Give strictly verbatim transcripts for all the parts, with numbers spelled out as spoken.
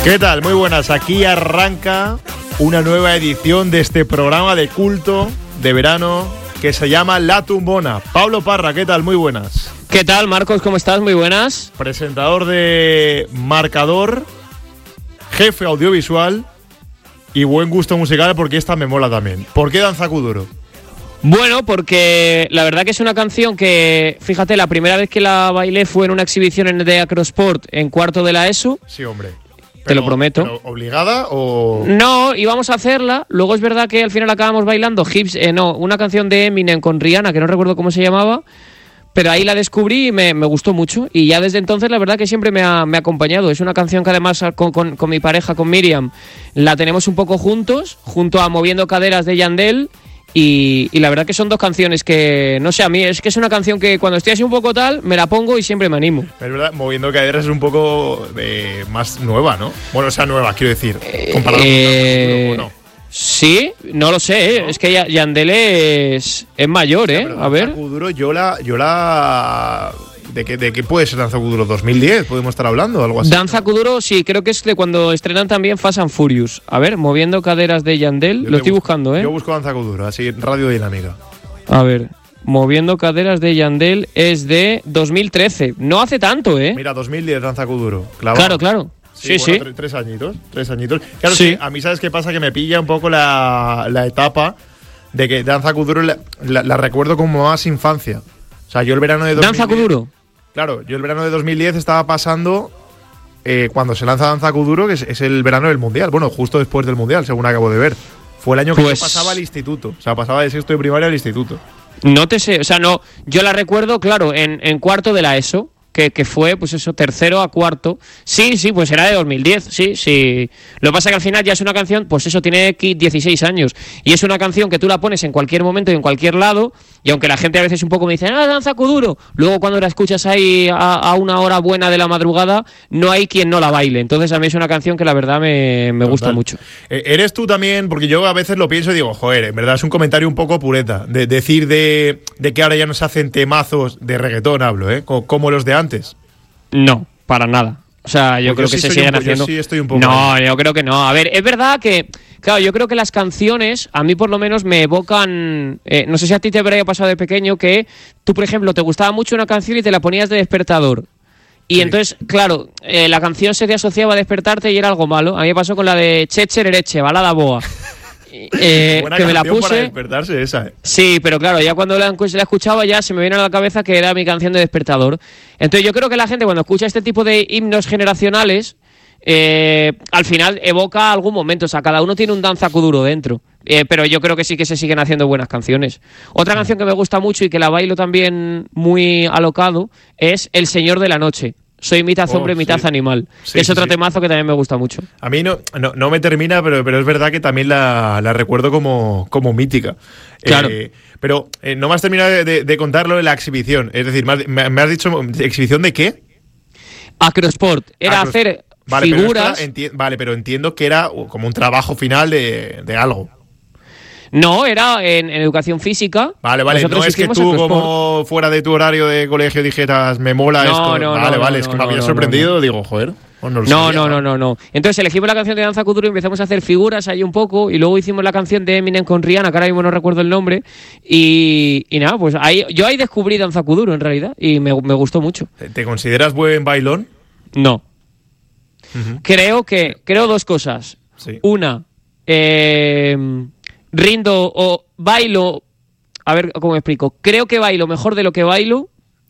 ¿Qué tal? Muy buenas. Aquí arranca una nueva edición de este programa de culto de verano que se llama La Tumbona. Pablo Parra, ¿qué tal? Muy buenas. ¿Qué tal, Marcos? ¿Cómo estás? Muy buenas. Presentador de Marcador, jefe audiovisual y buen gusto musical, porque esta me mola también. ¿Por qué Danza Kuduro? Bueno, porque la verdad que es una canción que, fíjate, la primera vez que la bailé fue en una exhibición en de Acrosport en cuarto de la ESO. Sí, hombre. Te Pero, lo prometo. ¿pero obligada o...? No, íbamos a hacerla. Luego es verdad que al final acabamos bailando Hips, eh, no, una canción de Eminem con Rihanna, que no recuerdo cómo se llamaba. Pero ahí la descubrí y me, me gustó mucho. Y ya desde entonces la verdad que siempre me ha, me ha acompañado. Es una canción que además con, con, con mi pareja, con Miriam, la tenemos un poco juntos, junto a Moviendo Caderas de Yandel. Y, y la verdad que son dos canciones que, no sé, a mí es que es una canción que cuando estoy así un poco tal, me la pongo y siempre me animo. Es verdad, Moviendo Caderas es un poco eh, más nueva, ¿no? Bueno, o sea, nueva, quiero decir. Comparado eh, con no. Sí, no lo sé, ¿eh? ¿No? Es que Yandel es, es mayor, ¿eh? O sea, a ver. Danza Kuduro, yo la... Yo la ¿De qué, ¿De qué puede ser Danza Kuduro? ¿dos mil diez? ¿Podemos estar hablando? ¿Algo así? Danza Kuduro, sí, creo que es de cuando estrenan también Fast and Furious. A ver, Moviendo Caderas de Yandel. Yo lo estoy busco, buscando, ¿eh? Yo busco Danza Kuduro, así, Radio Dinámica. A ver, Moviendo Caderas de Yandel es de dos mil trece. No hace tanto, ¿eh? Mira, dos mil diez Danza Kuduro. Clavado. Claro, claro. Sí, sí. Bueno, sí. Tres, tres añitos. Tres añitos. Claro, sí. sí, a mí, ¿sabes qué pasa? Que me pilla un poco la, la etapa de que Danza Kuduro la, la, la recuerdo como más infancia. O sea, yo el verano de dos mil diez, ¿Danza Kuduro? Claro, yo el verano de dos mil diez estaba pasando eh, cuando se lanza Danza Kuduro, que es, es el verano del Mundial. Bueno, justo después del Mundial, según acabo de ver. Fue el año que pues, yo pasaba al instituto. O sea, pasaba de sexto de primaria al instituto. No te sé, o sea, no. Yo la recuerdo, claro, en, en cuarto de la ESO. Que, que fue, pues eso, tercero a cuarto. Sí, sí, pues era de dos mil diez, sí, sí. Lo que pasa es que al final ya es una canción, pues eso, tiene dieciséis años. Y es una canción que tú la pones en cualquier momento y en cualquier lado. Y aunque la gente a veces un poco me dice, ah, Danza Kuduro, luego cuando la escuchas ahí a, a una hora buena de la madrugada, no hay quien no la baile. Entonces a mí es una canción que la verdad me, me gusta mucho. Eh, ¿Eres tú también? Porque yo a veces lo pienso y digo, joder, en verdad es un comentario un poco pureta. De decir de, de que ahora ya no se hacen temazos de reggaetón, hablo, ¿eh? Como, como los de antes. No, para nada. O sea, yo pues creo yo que sí se siguen un, haciendo. Yo sí estoy un poco no, ahí. Yo creo que no. A ver, es verdad que, claro, yo creo que las canciones, a mí por lo menos me evocan. Eh, no sé si a ti te habría pasado de pequeño que tú, por ejemplo, te gustaba mucho una canción y te la ponías de despertador. Y sí. Entonces, claro, eh, la canción se te asociaba a despertarte y era algo malo. A mí me pasó con la de Cheche Ereche, Balada Boa. Eh, que me la puse para despertarse esa, eh. Sí, pero claro, ya cuando la, la escuchaba ya se me viene a la cabeza que era mi canción de despertador. Entonces yo creo que la gente cuando escucha este tipo de himnos generacionales eh, al final evoca algún momento, o sea, cada uno tiene un Danza Kuduro dentro, eh, pero yo creo que sí que se siguen haciendo buenas canciones. Otra canción que me gusta mucho y que la bailo también muy alocado es El Señor de la Noche. Soy mitad hombre, oh, mitad sí. animal. Sí, es sí, otro sí. temazo que también me gusta mucho. A mí no, no, no me termina, pero, pero es verdad que también la, la recuerdo como, como mítica. Claro. Eh, pero eh, no me has terminado de, de, de contarlo en la exhibición. Es decir, me, me has dicho, ¿exhibición de qué? Acrosport. Era Acrosport. hacer vale, figuras. Pero enti- vale, pero entiendo que era como un trabajo final de, de algo. No, era en, en educación física. Vale, vale, Nosotros no es que tú como fuera de tu horario de colegio dijeras, me mola no, esto. No, vale, no, vale, no, es que no, me había no, sorprendido, no, no. digo, joder. Pues no, no, sabía, no, no, no, no. Entonces elegimos la canción de Danza Kuduro y empezamos a hacer figuras ahí un poco y luego hicimos la canción de Eminem con Rihanna, que ahora mismo no recuerdo el nombre. Y, y nada, pues ahí yo ahí descubrí Danza Kuduro en realidad y me, me gustó mucho. ¿Te, ¿Te consideras buen bailón? No. Uh-huh. Creo que, creo dos cosas. Sí. Una, eh... rindo o bailo, a ver cómo me explico, creo que bailo mejor de lo que bailo,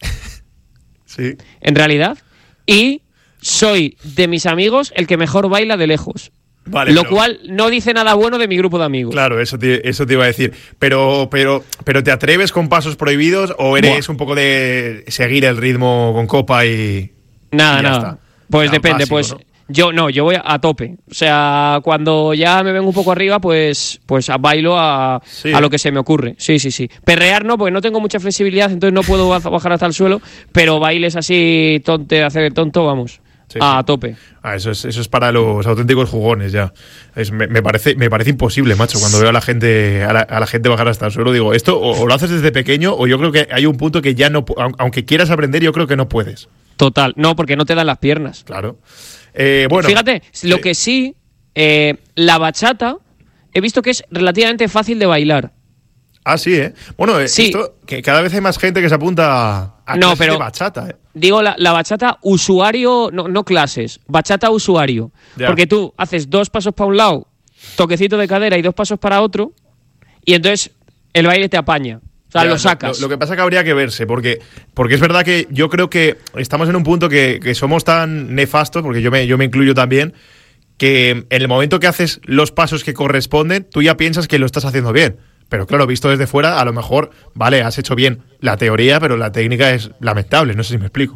sí, en realidad, y soy de mis amigos el que mejor baila de lejos. Vale, lo pero, cual no dice nada bueno de mi grupo de amigos. Claro, eso te, eso te iba a decir. Pero, pero, pero ¿te atreves con pasos prohibidos o eres Buah. un poco de seguir el ritmo con copa y nada, y ya nada? Está? Pues Tan depende, básico, pues. ¿no? Yo no, yo voy a, a tope. O sea, cuando ya me vengo un poco arriba, pues, pues bailo a, sí. a lo que se me ocurre. Sí, sí, sí. Perrear no, porque no tengo mucha flexibilidad, entonces no puedo bajar hasta el suelo, pero bailes así, tonte, hacer el tonto, vamos. Sí, a sí. tope. Ah, eso es, eso es para los auténticos jugones ya. Es, me, me parece, me parece imposible, macho, cuando veo a la gente, a la, a la gente bajar hasta el suelo, digo, esto o, o lo haces desde pequeño, o yo creo que hay un punto que ya no, aunque quieras aprender, yo creo que no puedes. Total, no, porque no te dan las piernas. Claro. Eh, bueno, Fíjate, sí. lo que sí, eh, la bachata, he visto que es relativamente fácil de bailar. Ah, sí, ¿eh? Bueno, eh, Sí. esto, que cada vez hay más gente que se apunta a No, clases pero- de bachata, ¿eh? Digo, la, la bachata usuario, no, no clases, bachata usuario. Ya. Porque tú haces dos pasos para un lado, toquecito de cadera y dos pasos para otro, y entonces el baile te apaña. O sea, Ya, lo sacas. Lo, lo que pasa es que habría que verse, porque, porque es verdad que yo creo que estamos en un punto que, que somos tan nefastos, porque yo me, yo me incluyo también, que en el momento que haces los pasos que corresponden, tú ya piensas que lo estás haciendo bien. Pero claro, visto desde fuera, a lo mejor, vale, has hecho bien la teoría, pero la técnica es lamentable, no sé si me explico.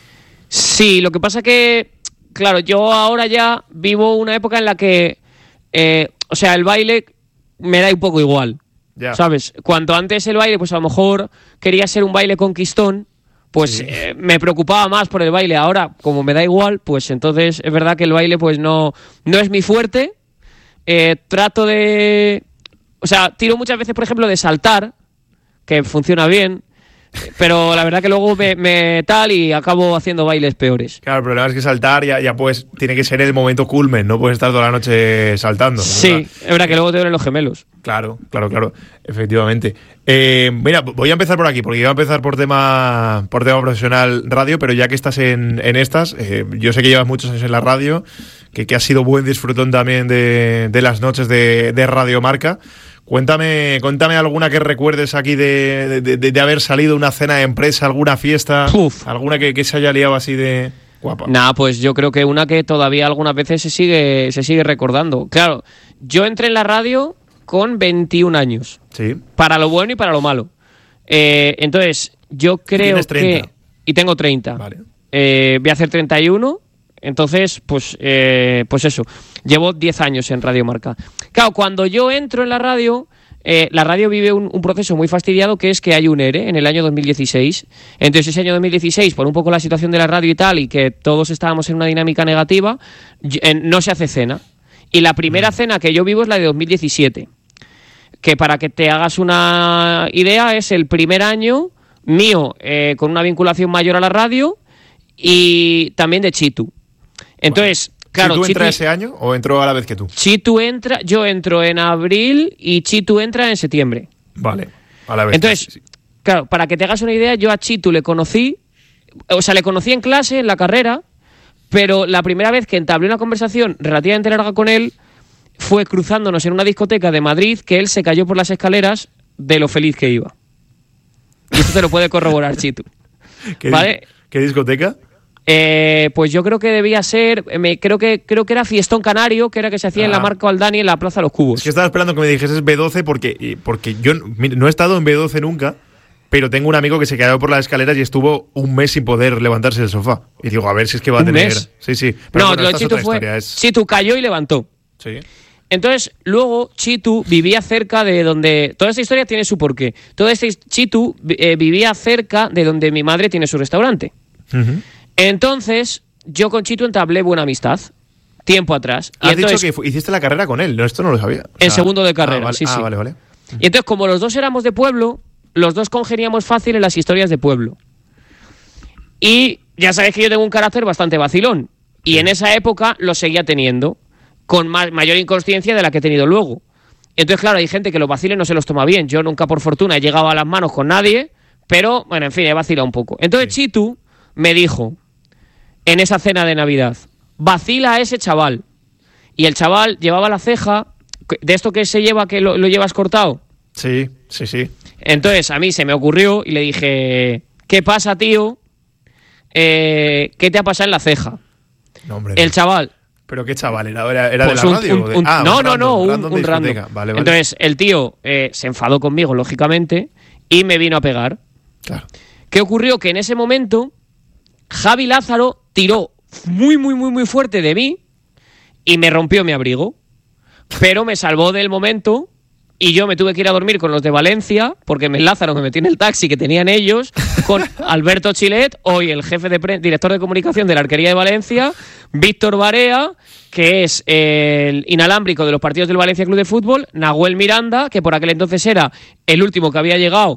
Sí, lo que pasa que, claro, yo ahora ya vivo una época en la que, eh, o sea, el baile me da un poco igual, Ya. ¿sabes? Cuanto antes el baile, pues a lo mejor quería ser un baile conquistón, pues Sí. eh, me preocupaba más por el baile. Ahora, como me da igual, pues entonces es verdad que el baile pues no, no es mi fuerte. Eh, trato de... O sea, tiro muchas veces, por ejemplo, de saltar, que funciona bien, pero la verdad que luego me, me tal y acabo haciendo bailes peores. Claro, el problema es que saltar ya, ya pues tiene que ser el momento culmen, no puedes estar toda la noche saltando. Sí, ¿verdad? es verdad que luego te duelen los gemelos. Claro, claro, claro, efectivamente. Eh, mira, voy a empezar por aquí, porque iba a empezar por tema, por tema profesional radio, pero ya que estás en, en estas, eh, yo sé que llevas muchos años en la radio, que, que has sido buen disfrutón también de, de las noches de, de Radio Marca. Cuéntame, cuéntame alguna que recuerdes aquí de, de, de, de haber salido una cena de empresa, alguna fiesta, Uf. alguna que, que se haya liado así de guapa. Nada, pues yo creo que una que todavía algunas veces se sigue, se sigue recordando. Claro, yo entré en la radio con veintiún años, Sí. para lo bueno y para lo malo. Eh, entonces, yo creo tienes treinta. que... Y tengo treinta. Vale. Eh, voy a hacer treinta y uno, entonces, pues, eh, pues eso. Llevo diez años en Radio Marca. Claro, cuando yo entro en la radio, eh, la radio vive un, un proceso muy fastidiado, que es que hay un ERE en el año dos mil dieciséis. Entonces, ese año dos mil dieciséis, por un poco la situación de la radio y tal, y que todos estábamos en una dinámica negativa, y- eh, no se hace cena. Y la primera cena que yo vivo es la de dos mil diecisiete. Que para que te hagas una idea, es el primer año mío eh, con una vinculación mayor a la radio y también de Chitu. Entonces, claro, ¿Tú Chitu, entras ese año o entró a la vez que tú? Chitu entra, yo entro en abril y Chitu entra en septiembre. Vale, a la vez. Entonces, sí, sí. claro, para que te hagas una idea, yo a Chitu le conocí, o sea, le conocí en clase, en la carrera, pero la primera vez que entablé una conversación relativamente larga con él fue cruzándonos en una discoteca de Madrid, que él se cayó por las escaleras de lo feliz que iba. Y esto te lo puede corroborar Chitu. ¿Qué, ¿Vale? ¿Qué discoteca? Eh, pues yo creo que debía ser, me, creo que creo que era Fiestón Canario, que era que se hacía en la Ah. Marca Aldani en la Plaza de los Cubos. Es que estaba esperando que me dijeses B doce porque, y- porque yo mira, no he estado en B doce nunca, pero tengo un amigo que se cayó por las escaleras y estuvo un mes sin poder levantarse del sofá. Y digo, a ver si es que va a ¿Un tener... mes? Sí, sí. Pero No, bueno, lo de esta es Chitu otra fue, historia, es- Chitu cayó y levantó. Sí. Entonces, luego Chitu vivía cerca de donde... Toda esta historia tiene su porqué. Todo este Chitu eh, vivía cerca de donde mi madre tiene su restaurante. Ujú. Entonces, yo con Chitu entablé buena amistad, tiempo atrás. Y Has entonces, dicho que fu- hiciste la carrera con él, no, esto no lo sabía. O En sea, segundo de carrera, ah, vale, sí, ah, sí. vale, vale. y entonces, como los dos éramos de pueblo, los dos congeniamos fácil en las historias de pueblo. Y ya sabéis que yo tengo un carácter bastante vacilón. Y en esa época lo seguía teniendo, con ma- mayor inconsciencia de la que he tenido luego. Entonces, claro, hay gente que los vaciles no se los toma bien. Yo nunca, por fortuna, he llegado a las manos con nadie, pero, bueno, en fin, he vacilado un poco. Entonces, Sí. Chitu me dijo, en esa cena de Navidad, vacila a ese chaval. Y el chaval llevaba la ceja, de esto que se lleva, que lo, lo llevas cortado. Sí, sí, sí. Entonces, a mí se me ocurrió y le dije, ¿qué pasa, tío? Eh, ¿Qué te ha pasado en la ceja? No, hombre, El no. chaval... ¿Pero qué chaval? ¿Era, era, era Pues de la un- radio? un- o de- un- ah, no, un no, no, un, random de un random. discoteca. Vale, vale. Entonces, el tío eh, se enfadó conmigo, lógicamente, y me vino a pegar. Claro. ¿Qué ocurrió? Que en ese momento, Javi Lázaro tiró muy, muy, muy, muy fuerte de mí y me rompió mi abrigo. Pero me salvó del momento y yo me tuve que ir a dormir con los de Valencia, porque me Lázaro me metió en el taxi que tenían ellos, con Alberto Chilet, hoy el jefe de pre- director de comunicación de la Arquería de Valencia, Víctor Barea, que es el inalámbrico de los partidos del Valencia Club de Fútbol, Nahuel Miranda, que por aquel entonces era el último que había llegado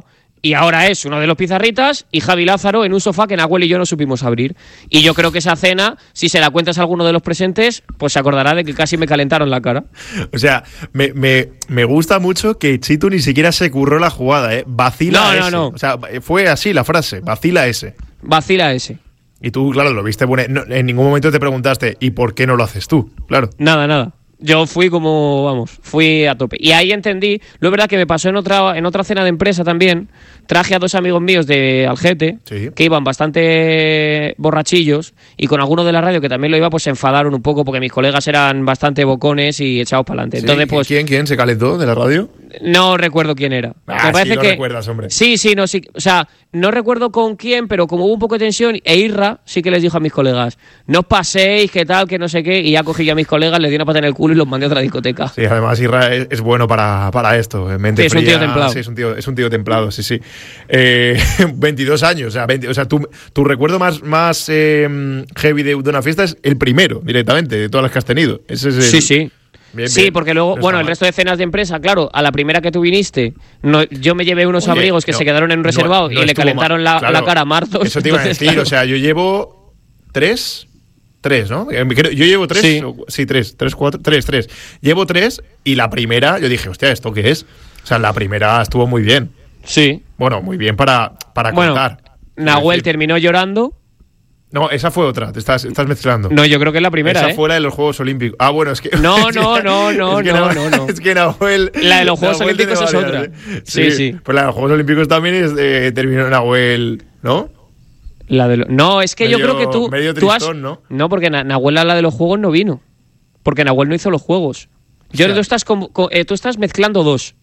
y ahora es uno de los pizarritas y Javi Lázaro en un sofá que Nahuel y yo no supimos abrir. Y yo creo que esa cena, si se la cuentas a alguno de los presentes, pues se acordará de que casi me calentaron la cara. O sea, me, me, me gusta mucho que Chitu ni siquiera se curró la jugada, ¿eh? Vacila no, ese. No, no. O sea, fue así la frase, vacila ese. Vacila ese. Y tú, claro, lo viste bueno. No, en ningún momento te preguntaste, ¿y por qué no lo haces tú? Claro. Nada, nada. Yo fui como, vamos, fui a tope. Y ahí entendí, lo es verdad que me pasó en otra en otra cena de empresa también, traje a dos amigos míos de Algete, sí. que iban bastante borrachillos, y con alguno de la radio que también lo iba, pues se enfadaron un poco, porque mis colegas eran bastante bocones y echados para adelante. ¿Sí? Entonces, pues, ¿Quién, quién se calentó de la radio? No recuerdo quién era. Ah, me parece sí lo que recuerdas, hombre. Sí, sí, no, sí. O sea, no recuerdo con quién, pero como hubo un poco de tensión, e Irra sí que les dijo a mis colegas, no os paséis, qué tal, que no sé qué, y ya cogí yo a mis colegas, les di una pata en el culo y los mandé a otra discoteca. Sí, además Irra es, es bueno para, para esto. Mente sí, es fría, un tío templado. Sí, es un tío, es un tío templado, sí, sí. Eh, veintidós años, o sea, veinte, o sea tu, tu recuerdo más, más eh, heavy de, de una fiesta es el primero, directamente, de todas las que has tenido. Ese es el, sí, sí. Bien, sí, bien. porque luego, No bueno, el mal. resto de cenas de empresa, claro, a la primera que tú viniste, no, yo me llevé unos Oye, abrigos que no, se quedaron en un reservado no- no y le estuvo calentaron mal. la, Claro, la cara a Marzos. Eso te iba a entonces, decir, claro. o sea, yo llevo tres, tres, ¿no? Eh, creo- Yo llevo tres, Sí. o- sí, tres, tres, cuatro, tres, tres. Llevo tres y la primera, yo dije, hostia, ¿esto qué es? O sea, la primera estuvo muy bien. Sí. Bueno, muy bien para, para Bueno, contar. Nahuel Es decir, terminó llorando. No, esa fue otra, te estás, estás mezclando. No, yo creo que es la primera, Esa ¿eh? fue la de los Juegos Olímpicos. Ah, bueno, es que. No, no, no, no, es que no, Nahuel- no, no. Es que Nahuel. La de los Juegos Nahuel Olímpicos tiene es varias, otra. ¿eh? Sí, sí. Pues la de los Juegos Olímpicos también es de, terminó Nahuel, ¿no? La de lo- No, es que yo Medio- creo que tú, medio tú has... tristón, ¿no? No, porque Na- Nahuel a la de los juegos no vino. Porque Nahuel no hizo los juegos. Yo creo que tú estás, com- co- eh, tú estás mezclando dos.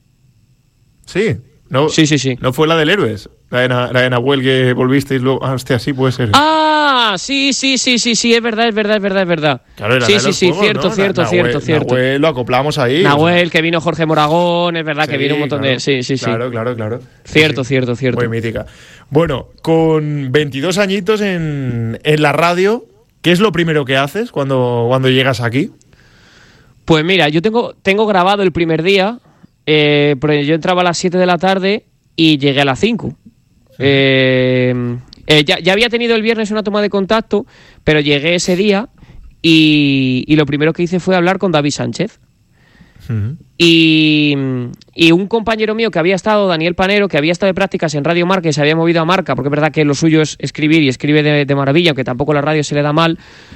Sí. No, Sí, sí, sí. No fue la del Héroes. La de, Na- la de Nahuel que volvisteis luego. Ah, hostia, sí puede ser. Ah, sí, sí, sí, sí, sí, es verdad, es verdad, es verdad, es verdad. Claro, era sí, la de sí, los sí, juegos, cierto, ¿no? cierto, Na- cierto, Nahuel- cierto. Nahuel lo acoplamos ahí. Nahuel, que vino Jorge Moragón, es verdad o sea, que vino un sí, montón claro. de... Sí, sí, sí. Claro, claro, claro. Cierto, Sí, sí. cierto, cierto. Muy mítica. Bueno, con veintidós añitos en, en la radio, ¿qué es lo primero que haces cuando, cuando llegas aquí? Pues mira, yo tengo, tengo grabado el primer día, eh, porque yo entraba a las siete de la tarde y llegué a las cinco. Eh, eh, ya, ya había tenido el viernes una toma de contacto, pero llegué ese día y, y lo primero que hice fue hablar con David Sánchez. Uh-huh. Y, y un compañero mío que había estado, Daniel Panero, que había estado de prácticas en Radio Marca y se había movido a Marca, porque es verdad que lo suyo es escribir y escribe de, de maravilla, aunque tampoco la radio se le da mal,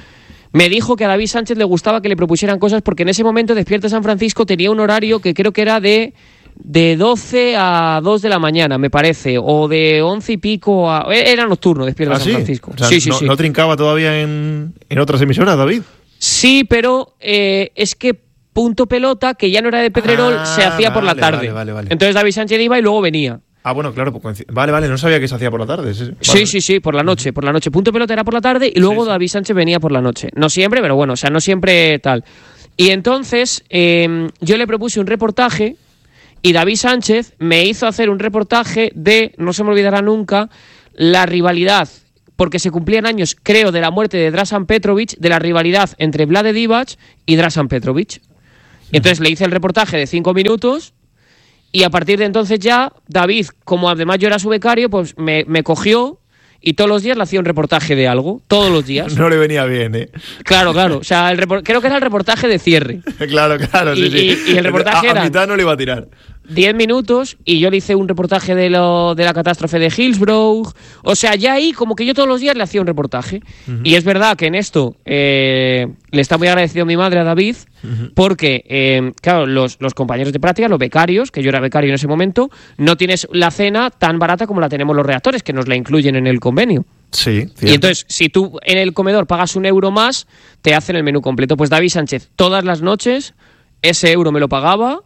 me dijo que a David Sánchez le gustaba que le propusieran cosas porque en ese momento Despierta San Francisco tenía un horario que creo que era de, de doce a dos de la mañana, me parece, o de once y pico a... Era nocturno Despierta ¿Ah, San sí? Francisco. O sea, sí, sí, no, sí. ¿No trincaba todavía en, en otras emisoras, David? Sí, pero eh, es que Punto Pelota, que ya no era de Pedrerol, Ah, se hacía por la vale, tarde. vale, vale, vale. Entonces David Sánchez iba y luego venía. Ah, bueno, claro. pues coinc- Vale, vale, no sabía que se hacía por la tarde. Sí, sí. Sí, Vale. sí, sí, por la noche, por la noche. Punto Pelota era por la tarde y luego Sí, sí. David Sánchez venía por la noche. No siempre, pero bueno, o sea, no siempre tal. Y entonces eh, yo le propuse un reportaje y David Sánchez me hizo hacer un reportaje de, no se me olvidará nunca, la rivalidad, porque se cumplían años, creo, de la muerte de Drasan Petrovic, de la rivalidad entre Vlade Divac y Drasan Petrovic. Y entonces le hice el reportaje de cinco minutos y a partir de entonces ya David, como además yo era su becario, pues me, me cogió y todos los días le hacía un reportaje de algo, todos los días. No le venía bien, ¿eh? Claro, claro, o sea, el repor- creo que era el reportaje de cierre. claro, claro, sí, Y- sí. y- y el reportaje a, a era- mitad no le iba a tirar. diez minutos y yo le hice un reportaje de, lo, de la catástrofe de Hillsborough. O sea, ya ahí como que yo todos los días le hacía un reportaje. Uh-huh. Y es verdad que en esto eh, le está muy agradecido a mi madre, a David, uh-huh. porque, eh, claro, los, los compañeros de práctica, los becarios, que yo era becario en ese momento, no tienes la cena tan barata como la tenemos los reactores, que nos la incluyen en el convenio. Sí, cierto. Y entonces, si tú en el comedor pagas un euro más, te hacen el menú completo. Pues David Sánchez, todas las noches, ese euro me lo pagaba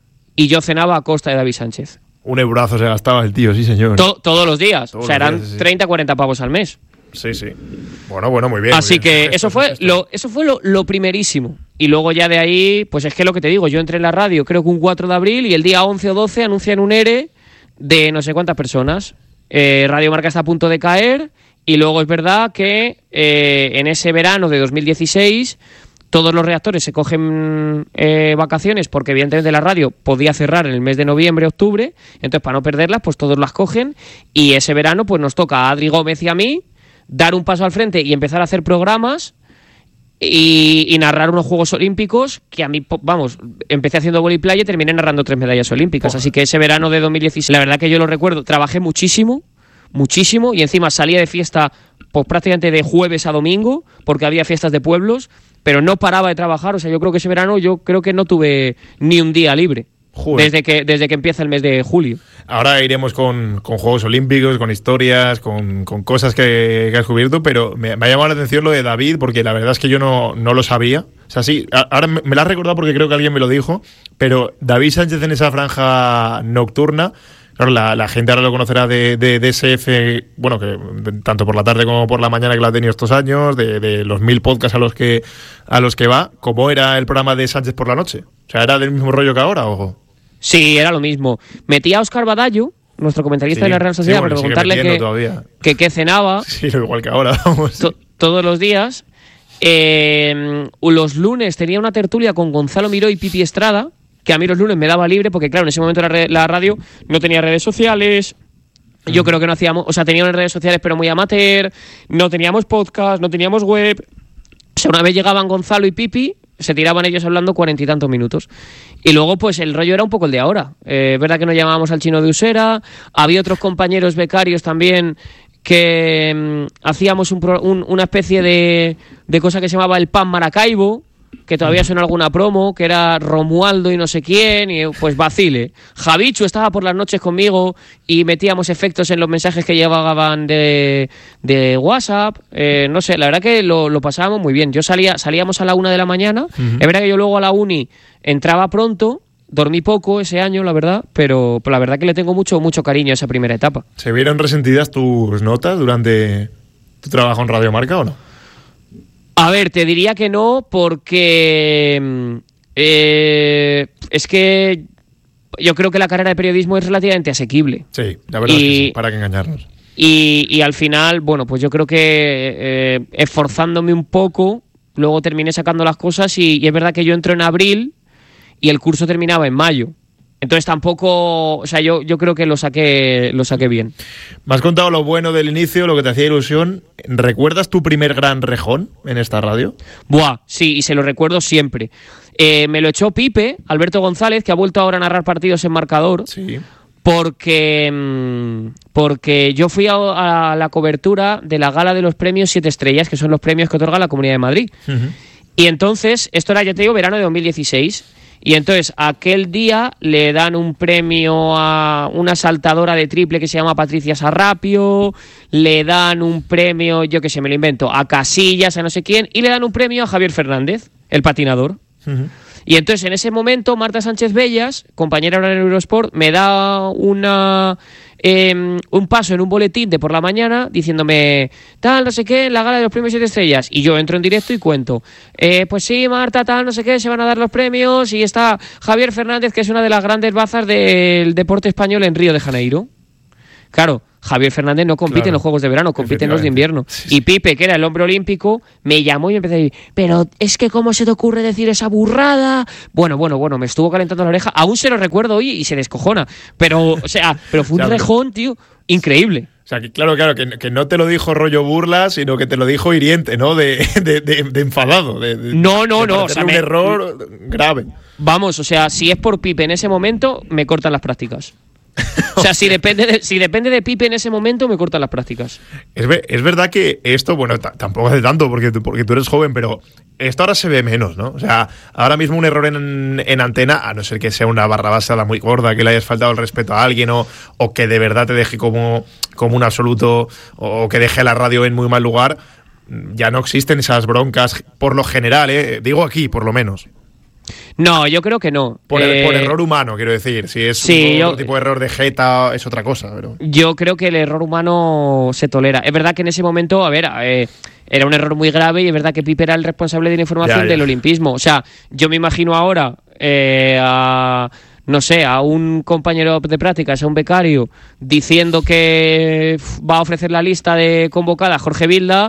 y yo cenaba a costa de David Sánchez. Un eurazo se gastaba el tío, sí, señor. To- todos los días. Todos o sea, eran días, sí. treinta, cuarenta pavos al mes. Sí, sí. Bueno, bueno, muy bien. Así muy bien. que Gesto, eso fue, gesto. lo, eso fue lo, lo primerísimo. Y luego ya de ahí, pues es que lo que te digo, yo entré en la radio creo que un cuatro de abril y el día once o doce anuncian un ERE de no sé cuántas personas. Eh, Radio Marca está a punto de caer y luego es verdad que eh, en ese verano de dos mil dieciséis todos los redactores se cogen eh, vacaciones porque evidentemente la radio podía cerrar en el mes de noviembre, octubre, entonces para no perderlas, pues todos las cogen y ese verano pues nos toca a Adri Gómez y a mí dar un paso al frente y empezar a hacer programas y, y narrar unos Juegos Olímpicos que a mí, vamos, empecé haciendo voliplaya y terminé narrando tres medallas olímpicas, oh. Así que ese verano de dos mil dieciséis, la verdad que yo lo recuerdo, trabajé muchísimo, muchísimo y encima salía de fiesta pues prácticamente de jueves a domingo porque había fiestas de pueblos, pero no paraba de trabajar, o sea, yo creo que ese verano yo creo que no tuve ni un día libre. Desde que, desde que empieza el mes de julio. Ahora iremos con, con Juegos Olímpicos, con historias, con, con cosas que, que has descubierto, pero me, me ha llamado la atención lo de David, porque la verdad es que yo no, no lo sabía. O sea, sí, ahora me, me lo has recordado porque creo que alguien me lo dijo, pero David Sánchez en esa franja nocturna, claro, la, la gente ahora lo conocerá de, de, de ese F, bueno, que tanto por la tarde como por la mañana que lo ha tenido estos años, de, de los mil podcasts a los que a los que va. ¿Cómo era el programa de Sánchez por la noche? O sea, ¿era del mismo rollo que ahora o...? Sí, era lo mismo. Metí a Óscar Badallo, nuestro comentarista sí, de la Real Sociedad, sí, bueno, para preguntarle que, que, que cenaba. Sí, igual que ahora, vamos. To- todos los días. Eh, los lunes tenía una tertulia con Gonzalo Miró y Pipi Estrada, que a mí los lunes me daba libre, porque claro, en ese momento la, re- la radio no tenía redes sociales. Yo creo que no hacíamos, o sea, teníamos redes sociales pero muy amateur, no teníamos podcast, no teníamos web. O sea, una vez llegaban Gonzalo y Pipi, se tiraban ellos hablando cuarenta y tantos minutos. Y luego, pues, el rollo era un poco el de ahora. Eh, es verdad que nos llamábamos al Chino de Usera, había otros compañeros becarios también que mmm, hacíamos un pro, un, una especie de, de cosa que se llamaba el Pan Maracaibo, que todavía suena alguna promo, que era Romualdo y no sé quién, y pues vacile. Javichu estaba por las noches conmigo y metíamos efectos en los mensajes que llevaban de, de WhatsApp. Eh, no sé, la verdad que lo, lo pasábamos muy bien. Yo salía, salíamos a la una de la mañana. Uh-huh. Es verdad que yo luego a la uni entraba pronto, dormí poco ese año, la verdad, pero, pero la verdad que le tengo mucho, mucho cariño a esa primera etapa. ¿Se vieron resentidas tus notas durante tu trabajo en Radio Marca o no? A ver, te diría que no, porque eh, es que yo creo que la carrera de periodismo es relativamente asequible. Sí, la verdad y, es que sí, para que engañarnos. Y, y al final, bueno, pues yo creo que eh, esforzándome un poco, luego terminé sacando las cosas y, y es verdad que yo entro en abril y el curso terminaba en mayo. Entonces tampoco, o sea, yo, yo creo que lo saqué, lo saqué bien. Me has contado lo bueno del inicio, lo que te hacía ilusión. ¿Recuerdas tu primer gran rejón en esta radio? Buah, sí, y se lo recuerdo siempre. Eh, me lo echó Pipe, Alberto González, que ha vuelto ahora a narrar partidos en Marcador. Sí. Porque, porque yo fui a, a la cobertura de la gala de los premios Siete Estrellas, que son los premios que otorga la Comunidad de Madrid. Uh-huh. Y entonces, esto era, ya te digo, verano de dos mil dieciséis. Y entonces aquel día le dan un premio a una saltadora de triple que se llama Patricia Sarrapio, le dan un premio, yo que sé, me lo invento, a Casillas, a no sé quién, y le dan un premio a Javier Fernández, el patinador. Uh-huh. Y entonces en ese momento Marta Sánchez Bellas, compañera ahora en Eurosport, me da una... Eh, un paso en un boletín de por la mañana diciéndome tal, no sé qué, en la gala de los premios Siete Estrellas, y yo entro en directo y cuento eh, pues sí, Marta, tal, no sé qué, se van a dar los premios y está Javier Fernández, que es una de las grandes bazas del deporte español en Río de Janeiro. Claro, Javier Fernández no compite claro. en los Juegos de Verano, compite en los de invierno. Sí, sí. Y Pipe, que era el hombre olímpico, me llamó y me empezó a decir, pero es que ¿cómo se te ocurre decir esa burrada? Bueno, bueno, bueno, me estuvo calentando la oreja. Aún se lo recuerdo hoy y se descojona. Pero, o sea, pero fue un o sea, rejón, tío, increíble. O sea, que claro, claro, que, que no te lo dijo rollo burla, sino que te lo dijo hiriente, ¿no? De, de, de, de enfadado. De, de, no, no, de no. O sea, un me, error grave. Vamos, o sea, si es por Pipe en ese momento, me cortan las prácticas. O sea, si depende de, si depende de Pipe en ese momento, me cortan las prácticas. Es, ve, es verdad que esto, bueno, t- tampoco hace tanto porque tú, porque tú eres joven, pero esto ahora se ve menos, ¿no? O sea, ahora mismo un error en, en antena, a no ser que sea una barra basada muy gorda, que le hayas faltado el respeto a alguien o, o que de verdad te deje como, como un absoluto, o que deje la radio en muy mal lugar, ya no existen esas broncas por lo general, ¿eh? Digo aquí, por lo menos. No, yo creo que no. Por, eh, por error humano, quiero decir. Si es sí, un yo, tipo de error de jeta, es otra cosa. Pero... Yo creo que el error humano se tolera. Es verdad que en ese momento, a ver, eh, era un error muy grave y es verdad que Pipe era el responsable de la información ya, ya. del olimpismo. O sea, yo me imagino ahora eh, a... no sé, a un compañero de prácticas, a un becario, diciendo que va a ofrecer la lista de convocada a Jorge Vilda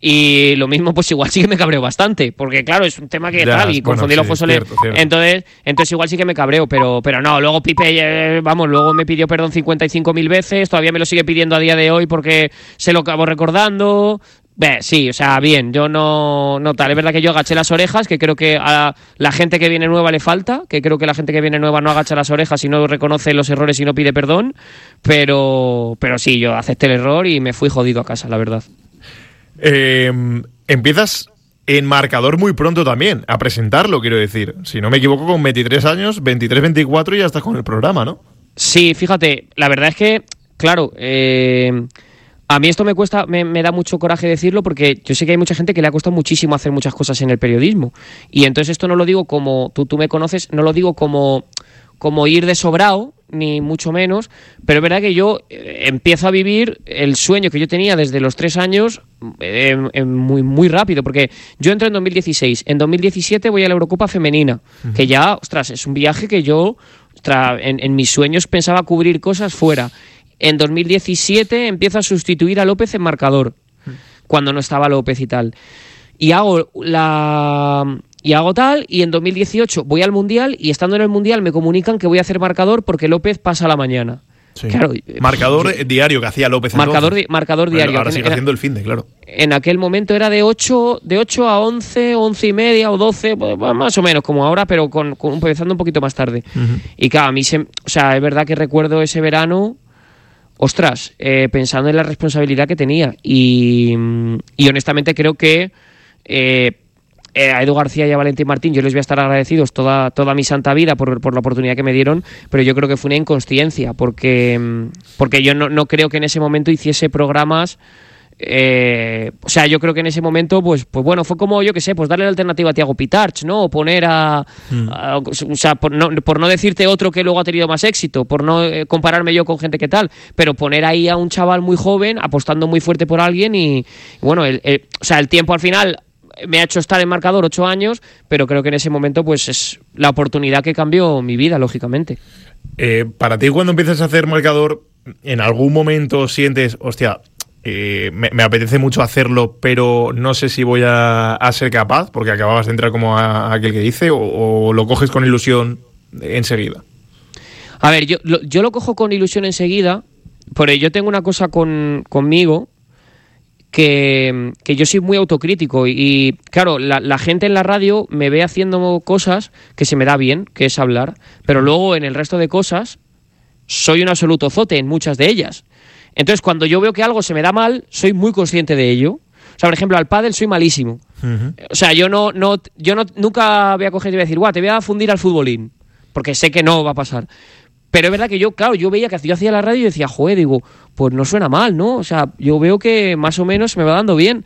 Y lo mismo, pues igual sí que me cabreo bastante, porque claro, es un tema que Ya, tal, y bueno, confundir sí, los fosoles. cierto, cierto. Entonces, entonces igual sí que me cabreo, pero, pero no, luego Pipe, eh, vamos, luego me pidió perdón cincuenta y cinco mil veces, todavía me lo sigue pidiendo a día de hoy porque se lo acabo recordando. Bé, sí, o sea, bien, yo no, no tal, es verdad que yo agaché las orejas, que creo que a la gente que viene nueva le falta, que creo que la gente que viene nueva no agacha las orejas y no reconoce los errores y no pide perdón, pero, pero sí, yo acepté el error y me fui jodido a casa, la verdad. Eh, empiezas en marcador muy pronto también, a presentarlo, quiero decir. Si no me equivoco, con veintitrés años, veintitrés, veinticuatro y ya estás con el programa, ¿no? Sí, fíjate, la verdad es que, claro, eh, a mí esto me cuesta, me, me da mucho coraje decirlo porque yo sé que hay mucha gente que le ha costado muchísimo hacer muchas cosas en el periodismo. Y entonces esto no lo digo como, tú, tú me conoces, no lo digo como, como ir de sobrado, ni mucho menos, pero es verdad que yo eh, empiezo a vivir el sueño que yo tenía desde los tres años eh, eh, muy, muy rápido, porque yo entro en dos mil dieciséis, en dos mil diecisiete voy a la Eurocopa femenina, uh-huh. que ya, ostras, es un viaje que yo, ostras, en, en mis sueños pensaba cubrir cosas fuera. En dos mil diecisiete empiezo a sustituir a López en marcador, uh-huh. cuando no estaba López y tal. Y hago la... Y hago tal, y en dos mil dieciocho voy al Mundial, y estando en el Mundial me comunican que voy a hacer marcador porque López pasa a la mañana. Sí. Claro, marcador yo, diario que hacía López. Marcador, di, marcador bueno, diario. Ahora sigue en, haciendo el finde, claro. En aquel momento era de ocho, de ocho a once, once y media o doce, pues, más o menos como ahora, pero con, con empezando un poquito más tarde. Uh-huh. Y claro, a mí se, o sea, es verdad que recuerdo ese verano, ostras, eh, pensando en la responsabilidad que tenía. Y, y honestamente creo que... Eh, Eh, a Edu García y a Valentín Martín yo les voy a estar agradecidos toda, toda mi santa vida por, por la oportunidad que me dieron, pero yo creo que fue una inconsciencia porque, porque yo no, no creo que en ese momento hiciese programas eh, o sea, yo creo que en ese momento pues, pues bueno, fue como, yo que sé, pues darle la alternativa a Thiago Pitarch, ¿no? O poner a, mm. a o sea, por no, por no decirte otro que luego ha tenido más éxito, por no eh, compararme yo con gente que tal, pero poner ahí a un chaval muy joven apostando muy fuerte por alguien y, bueno, el, el, o sea, el tiempo al final me ha hecho estar en marcador ocho años, pero creo que en ese momento pues es la oportunidad que cambió mi vida, lógicamente. Eh, para ti, cuando empiezas a hacer marcador, ¿en algún momento sientes, hostia, eh, me, me apetece mucho hacerlo, pero no sé si voy a, a ser capaz, porque acababas de entrar como a, a aquel que dice, o, o lo coges con ilusión enseguida? A ver, yo lo, yo lo cojo con ilusión enseguida, porque yo tengo una cosa con, conmigo, Que, que yo soy muy autocrítico y, y claro, la, la gente en la radio me ve haciendo cosas que se me da bien, que es hablar, pero luego en el resto de cosas soy un absoluto zote en muchas de ellas. Entonces, cuando yo veo que algo se me da mal, soy muy consciente de ello. O sea, por ejemplo, al pádel soy malísimo. Uh-huh. O sea, yo no, no, yo no nunca voy a coger y voy a decir, guau, te voy a fundir al futbolín, porque sé que no va a pasar. Pero es verdad que yo, claro, yo veía que yo hacía la radio y decía, joder, digo, pues no suena mal, ¿no? O sea, yo veo que más o menos me va dando bien.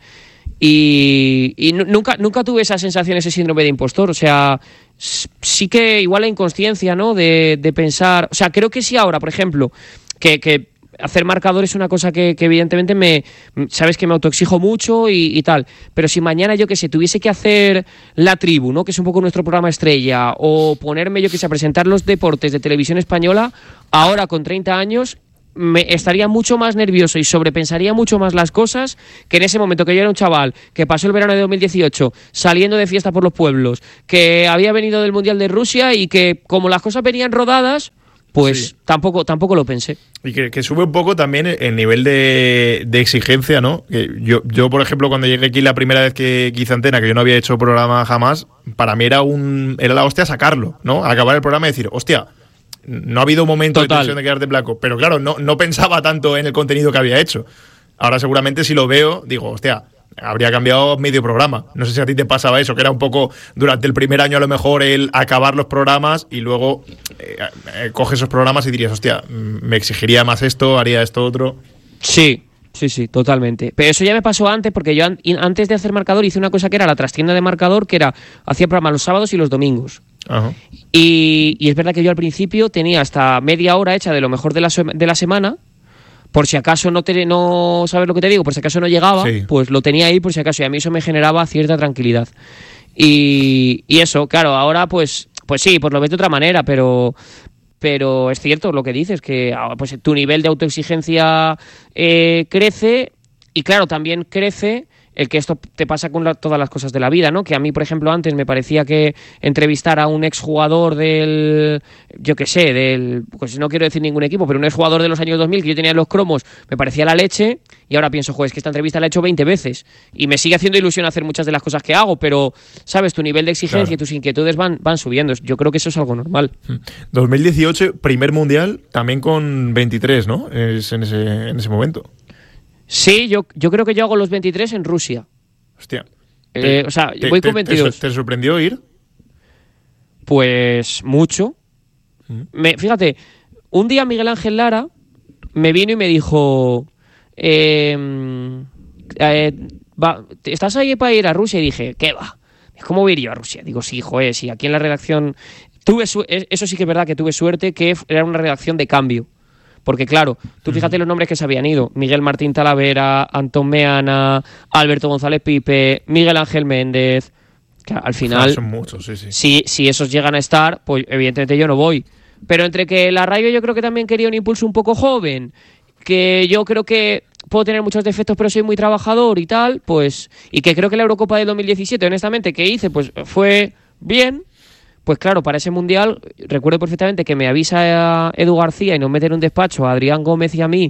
Y, y n- nunca, nunca tuve esa sensación, ese síndrome de impostor. O sea, sí que igual la inconsciencia, ¿no? De, de pensar... O sea, creo que sí ahora, por ejemplo, que... que hacer marcador es una cosa que, que evidentemente me, sabes que me autoexijo mucho y, y tal, pero si mañana yo que sé, tuviese que hacer La Tribu, ¿no? Que es un poco nuestro programa estrella, o ponerme yo que sé a presentar los deportes de televisión española, ahora con treinta años me estaría mucho más nervioso y sobrepensaría mucho más las cosas que en ese momento que yo era un chaval que pasó el verano de dos mil dieciocho saliendo de fiesta por los pueblos, que había venido del Mundial de Rusia y que como las cosas venían rodadas, pues sí. tampoco tampoco lo pensé. Y que, que sube un poco también el nivel de, de exigencia, ¿no? Que yo, yo, por ejemplo, cuando llegué aquí la primera vez que, que hice Antena, que yo no había hecho programa jamás, para mí era un era la hostia sacarlo, ¿no? Acabar el programa y decir, hostia, no ha habido un momento Total. de tensión de quedarte en blanco. Pero claro, no, no pensaba tanto en el contenido que había hecho. Ahora seguramente si lo veo, digo, hostia, habría cambiado medio programa. No sé si a ti te pasaba eso, que era un poco durante el primer año a lo mejor el acabar los programas y luego eh, eh, coges esos programas y dirías, hostia, me exigiría más esto, haría esto otro. Sí, sí, sí, totalmente. Pero eso ya me pasó antes, porque yo an- antes de hacer marcador hice una cosa que era la trastienda de marcador, que era, hacía programas los sábados y los domingos. Ajá. Y, y es verdad que yo al principio tenía hasta media hora hecha de lo mejor de la, de la semana. Por si acaso no te, no sabes lo que te digo, por si acaso no llegaba, sí. pues lo tenía ahí por si acaso, y a mí eso me generaba cierta tranquilidad. Y, y eso, claro, ahora pues pues sí, pues lo ves de otra manera, pero pero es cierto lo que dices, que pues tu nivel de autoexigencia eh, crece, y claro, también crece el que esto te pasa con la, todas las cosas de la vida, ¿no? Que a mí, por ejemplo, antes me parecía que entrevistar a un exjugador del, yo qué sé, del, pues no quiero decir ningún equipo, pero un exjugador de los años dos mil que yo tenía en los cromos, me parecía la leche, y ahora pienso, joder, es que esta entrevista la he hecho veinte veces, y me sigue haciendo ilusión hacer muchas de las cosas que hago, pero, ¿sabes? Tu nivel de exigencia claro. y tus inquietudes van, van subiendo. Yo creo que eso es algo normal. dos mil dieciocho, primer mundial, también con veintitrés, ¿no? Es en ese, en ese momento. Sí, yo, yo creo que yo hago los veintitrés en Rusia. Hostia. Eh, o sea, te, voy te, con veintidós. ¿Te, te sorprendió ir? Pues mucho. Mm. Me, fíjate, un día Miguel Ángel Lara me vino y me dijo, eh, eh, va, ¿estás ahí para ir a Rusia? Y dije, ¿qué va? ¿Cómo voy a ir yo a Rusia? Digo, sí, joder, sí, aquí en la redacción... tuve su- Eso sí que es verdad que tuve suerte, que era una redacción de cambio. Porque claro, tú fíjate los nombres que se habían ido. Miguel Martín Talavera, Antón Meana, Alberto González Pipe, Miguel Ángel Méndez. Claro, al final, ah, son muchos, sí, sí. Si, si esos llegan a estar, pues evidentemente yo no voy. Pero entre que la radio yo creo que también quería un impulso un poco joven, que yo creo que puedo tener muchos defectos pero soy muy trabajador y tal, pues... Y que creo que la Eurocopa del dos mil diecisiete, honestamente, que hice, pues fue bien... Pues claro, para ese Mundial, recuerdo perfectamente que me avisa Edu García y nos mete en un despacho a Adrián Gómez y a mí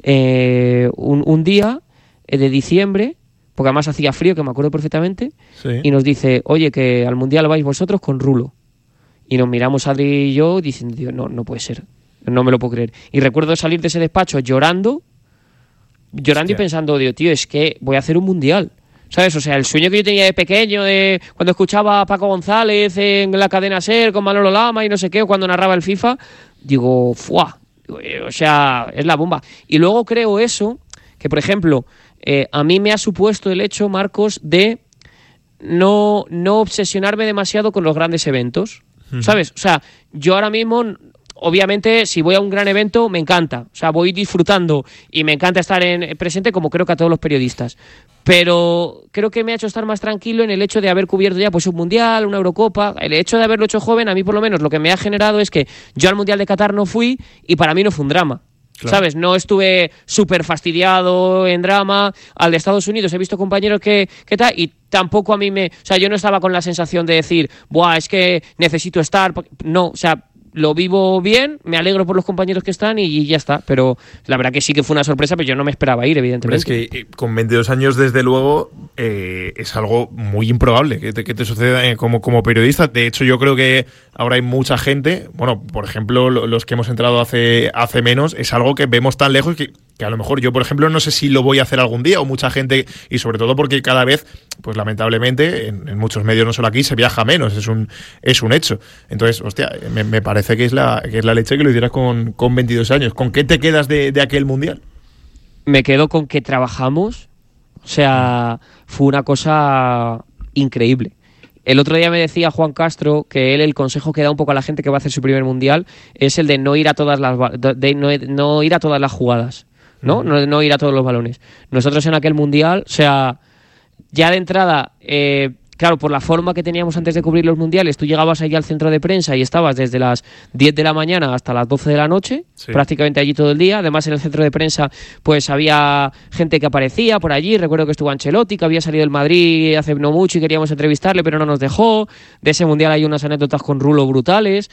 eh, un, un día eh, de diciembre, porque además hacía frío, que me acuerdo perfectamente, sí. Y nos dice, oye, que al Mundial vais vosotros con Rulo. Y nos miramos Adri y yo diciendo, tío, no, no puede ser, no me lo puedo creer. Y recuerdo salir de ese despacho llorando, llorando Hostia. y pensando, Dios, tío, es que voy a hacer un Mundial. ¿Sabes? O sea, el sueño que yo tenía de pequeño, de cuando escuchaba a Paco González en la cadena SER con Manolo Lama y no sé qué, o cuando narraba el FIFA, digo, ¡fuah! O sea, es la bomba. Y luego creo eso, que por ejemplo, eh, a mí me ha supuesto el hecho, Marcos, de no, no obsesionarme demasiado con los grandes eventos, ¿sabes? O sea, yo ahora mismo... Obviamente, si voy a un gran evento, me encanta. O sea, voy disfrutando y me encanta estar en, presente, como creo que a todos los periodistas. Pero creo que me ha hecho estar más tranquilo en el hecho de haber cubierto ya pues un Mundial, una Eurocopa. El hecho de haberlo hecho joven, a mí por lo menos lo que me ha generado es que yo al Mundial de Qatar no fui y para mí no fue un drama. Claro. ¿Sabes? No estuve súper fastidiado en drama. Al de Estados Unidos he visto compañeros que, que tal, y tampoco a mí me... O sea, yo no estaba con la sensación de decir, buah, es que necesito estar... No, o sea... Lo vivo bien, me alegro por los compañeros que están y, y ya está. Pero la verdad que sí que fue una sorpresa, pero yo no me esperaba ir, evidentemente. Pero es que eh, con veintidós años, desde luego, eh, es algo muy improbable que te, que te suceda eh, como, como periodista. De hecho, yo creo que ahora hay mucha gente, bueno, por ejemplo, los que hemos entrado hace, hace menos, es algo que vemos tan lejos que, que a lo mejor yo, por ejemplo, no sé si lo voy a hacer algún día, o mucha gente, y sobre todo porque cada vez, pues lamentablemente, en, en muchos medios, no solo aquí, se viaja menos, es un, es un hecho. Entonces, hostia, me, me parece que es la, que es la leche que lo hicieras con, con veintidós años. ¿Con qué te quedas de, de aquel Mundial? Me quedo con que trabajamos, o sea, fue una cosa increíble. El otro día me decía Juan Castro que él, el consejo que da un poco a la gente que va a hacer su primer Mundial es el de no ir a todas las de no, no ir a todas las jugadas, ¿no? No, no ir a todos los balones. Nosotros en aquel Mundial, o sea, ya de entrada, eh, claro, por la forma que teníamos antes de cubrir los mundiales, tú llegabas allí al centro de prensa y estabas desde las diez de la mañana hasta las doce de la noche, sí. prácticamente allí todo el día. Además, en el centro de prensa pues había gente que aparecía por allí. Recuerdo que estuvo Ancelotti, que había salido del Madrid hace no mucho y queríamos entrevistarle, pero no nos dejó. De ese mundial hay unas anécdotas con Rulo brutales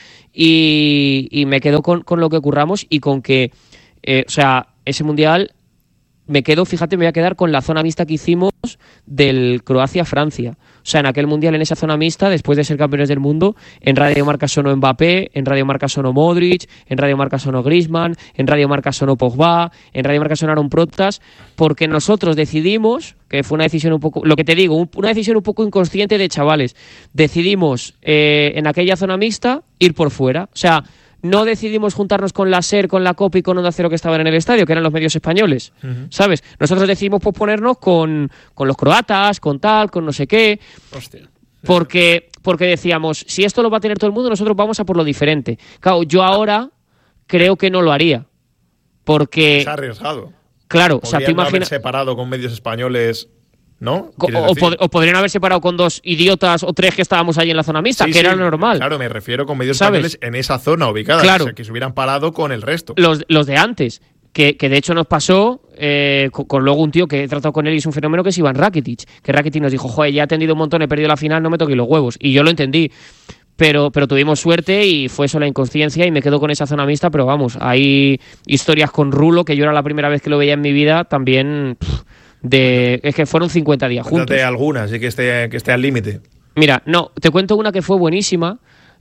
y, y me quedo con, con lo que curramos y con que, eh, o sea, ese mundial... Me quedo, fíjate, me voy a quedar con la zona mixta que hicimos del Croacia-Francia. O sea, en aquel Mundial, en esa zona mixta, después de ser campeones del mundo, en Radio Marca sonó Mbappé, en Radio Marca sonó Modric, en Radio Marca sonó Griezmann, en Radio Marca sonó Pogba, en Radio Marca sonaron Protas, porque nosotros decidimos, que fue una decisión un poco, lo que te digo, una decisión un poco inconsciente de chavales, decidimos eh, en aquella zona mixta ir por fuera. O sea, no decidimos juntarnos con la SER, con la COPE y con Onda Cero que estaban en el estadio, que eran los medios españoles, uh-huh. ¿sabes? Nosotros decidimos posponernos con, con los croatas, con tal, con no sé qué. Hostia. Porque, porque decíamos, si esto lo va a tener todo el mundo, nosotros vamos a por lo diferente. Claro, yo ahora creo que no lo haría. Porque... Es arriesgado. Claro, o sea, tú imaginas... no imaginas... haber separado con medios españoles... ¿No? O, o, o podrían haber separado con dos idiotas o tres que estábamos ahí en la zona mixta, sí, que sí, era normal. Claro, me refiero con medios ¿sabes? españoles en esa zona ubicada, claro. o sea, que se hubieran parado con el resto. Los, los de antes. que, que de hecho nos pasó eh, con, con luego un tío que he tratado con él y es un fenómeno que es Iván Rakitic, que Rakitic nos dijo, joder, ya he atendido un montón, he perdido la final, no me toqué los huevos, y yo lo entendí. Pero, pero tuvimos suerte y fue eso la inconsciencia y me quedo con esa zona mixta, pero vamos, hay historias con Rulo, que yo era la primera vez que lo veía en mi vida, también pff, de es que fueron cincuenta días juntos. Cuéntate algunas, sí que esté, que esté al límite. Mira, no, te cuento una que fue buenísima.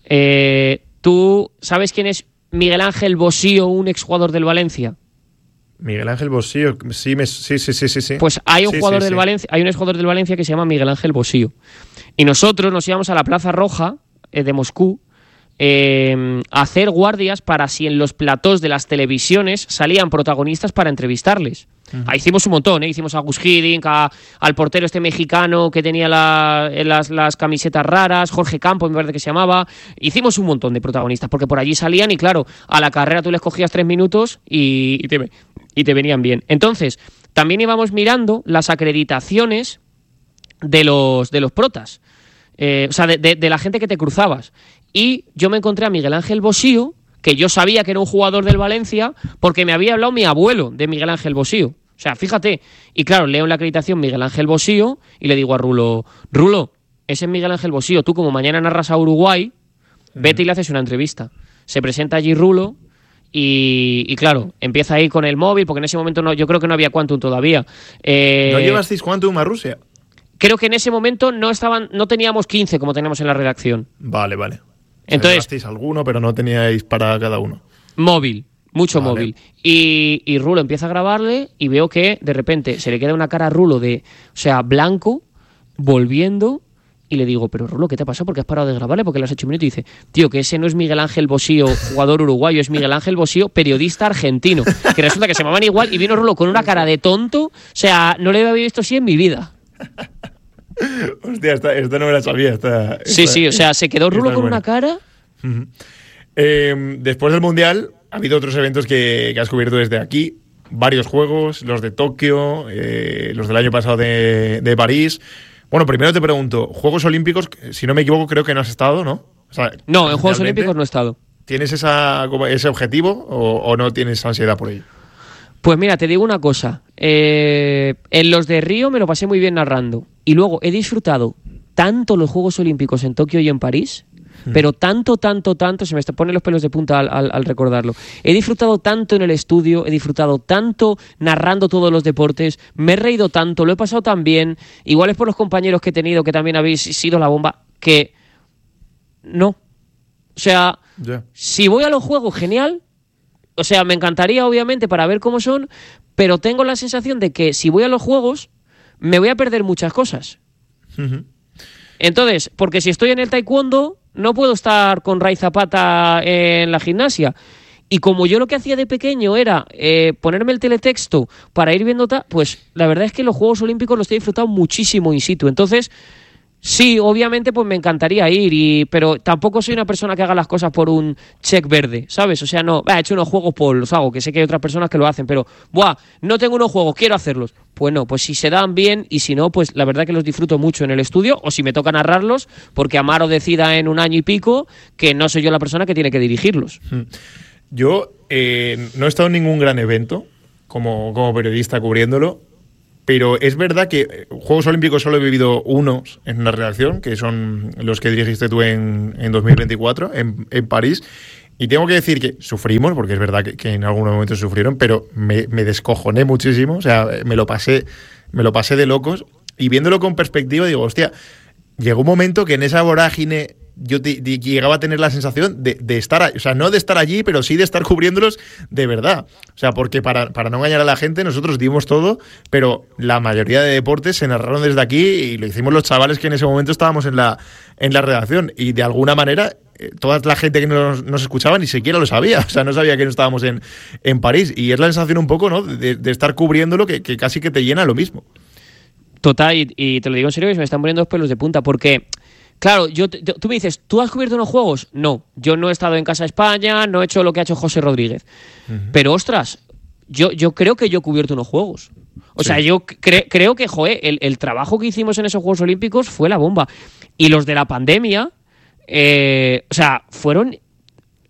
Eh, ¿Tú sabes quién es Miguel Ángel Bosío, un exjugador del Valencia? Miguel Ángel Bosío, sí, me, sí, sí, sí, sí, sí. Pues hay un sí, jugador sí, del sí. Valencia, hay un exjugador del Valencia que se llama Miguel Ángel Bosío. Y nosotros nos íbamos a la Plaza Roja de Moscú eh, a hacer guardias para si en los platós de las televisiones salían protagonistas para entrevistarles. Uh-huh. Ahí hicimos un montón, ¿eh? Hicimos a Gus Hiddink, a, al portero este mexicano que tenía la, las, las camisetas raras, Jorge Campos me parece que se llamaba. Hicimos un montón de protagonistas porque por allí salían y claro, a la carrera tú les cogías tres minutos y, y, te, y te venían bien. Entonces, también íbamos mirando las acreditaciones de los, de los protas. Eh, o sea, de, de, de la gente que te cruzabas. Y yo me encontré a Miguel Ángel Bosío, que yo sabía que era un jugador del Valencia, porque me había hablado mi abuelo de Miguel Ángel Bosío. O sea, fíjate. Y claro, leo en la acreditación Miguel Ángel Bosío y le digo a Rulo, Rulo, ese es Miguel Ángel Bosío. Tú, como mañana narras a Uruguay, vete y le haces una entrevista. Se presenta allí Rulo y, y claro, empieza ahí con el móvil, porque en ese momento no, yo creo que no había Quantum todavía. Eh, ¿No llevasteis Quantum a Rusia? Creo que en ese momento no estaban, no teníamos quince como tenemos en la redacción. Vale, vale. Entonces, llevasteis alguno, pero no teníais para cada uno. Móvil, mucho vale. móvil. Y, y Rulo empieza a grabarle y veo que de repente se le queda una cara a Rulo de, o sea, blanco, volviendo, y le digo, pero Rulo, ¿qué te ha pasado? ¿Por qué has parado de grabarle? Porque le has hecho un minuto y dice, tío, que ese no es Miguel Ángel Bosío, jugador uruguayo, es Miguel Ángel Bosío, periodista argentino. Que resulta que se llamaban igual y vino Rulo con una cara de tonto, o sea, no le había visto así en mi vida. Hostia, esta, esta no me la sabía. Esta, esta, sí, sí, o sea, se quedó Rulo con buena. una cara. Uh-huh. Eh, después del Mundial, ha habido otros eventos que, que has cubierto desde aquí. Varios juegos, los de Tokio, eh, los del año pasado de, de París. Bueno, primero te pregunto, Juegos Olímpicos, si no me equivoco, creo que no has estado, ¿no? O sea, no, en Juegos Olímpicos no he estado. ¿Tienes esa, como ese objetivo o, o no tienes ansiedad por ello? Pues mira, te digo una cosa. Eh, en los de Río me lo pasé muy bien narrando. Y luego he disfrutado tanto los Juegos Olímpicos en Tokio y en París, mm. pero tanto, tanto, tanto, se me ponen los pelos de punta al, al, al recordarlo. He disfrutado tanto en el estudio, he disfrutado tanto narrando todos los deportes, me he reído tanto, lo he pasado tan bien. Igual es por los compañeros que he tenido, que también habéis sido la bomba, que no. O sea, yeah. si voy a los Juegos, genial. O sea, me encantaría, obviamente, para ver cómo son, pero tengo la sensación de que si voy a los Juegos, me voy a perder muchas cosas. Uh-huh. Entonces, porque si estoy en el taekwondo, no puedo estar con Ray Zapata en la gimnasia. Y como yo lo que hacía de pequeño era eh, ponerme el teletexto para ir viendo, ta- pues la verdad es que los Juegos Olímpicos los he disfrutado muchísimo in situ. Entonces, sí, obviamente, pues me encantaría ir, y, pero tampoco soy una persona que haga las cosas por un check verde, ¿sabes? O sea, no, he hecho unos juegos, pues los hago, que sé que hay otras personas que lo hacen, pero, buah, no tengo unos juegos, quiero hacerlos. Pues no, pues si se dan bien, y si no, pues la verdad que los disfruto mucho en el estudio, o si me toca narrarlos, porque Amaro decida en un año y pico que no soy yo la persona que tiene que dirigirlos. Yo eh, no he estado en ningún gran evento como, como periodista cubriéndolo, pero es verdad que Juegos Olímpicos solo he vivido unos en una redacción, que son los que dirigiste tú en, en dos mil veinticuatro, en, en París. Y tengo que decir que sufrimos, porque es verdad que, que en algunos momentos sufrieron, pero me, me descojoné muchísimo. O sea, me lo pasé, me lo pasé de locos. Y viéndolo con perspectiva, digo, hostia, llegó un momento que en esa vorágine yo te, te, llegaba a tener la sensación de, de estar, o sea, no de estar allí, pero sí de estar cubriéndolos de verdad. O sea, porque para, para no engañar a la gente, nosotros dimos todo, pero la mayoría de deportes se narraron desde aquí y lo hicimos los chavales que en ese momento estábamos en la, en la redacción. Y de alguna manera, toda la gente que nos, nos escuchaba ni siquiera lo sabía. O sea, no sabía que no estábamos en, en París. Y es la sensación un poco, ¿no?, de, de estar cubriéndolo que, que casi que te llena lo mismo. Total, y, y te lo digo en serio, que se me están poniendo los pelos de punta, porque... Claro, yo, yo, tú me dices, ¿tú has cubierto unos juegos? No, yo no he estado en Casa España, no he hecho lo que ha hecho José Rodríguez. Uh-huh. Pero, ostras, yo, yo creo que yo he cubierto unos juegos. O sí. sea, yo cre- creo que, joder, el, el trabajo que hicimos en esos Juegos Olímpicos fue la bomba. Y los de la pandemia, eh, o sea, fueron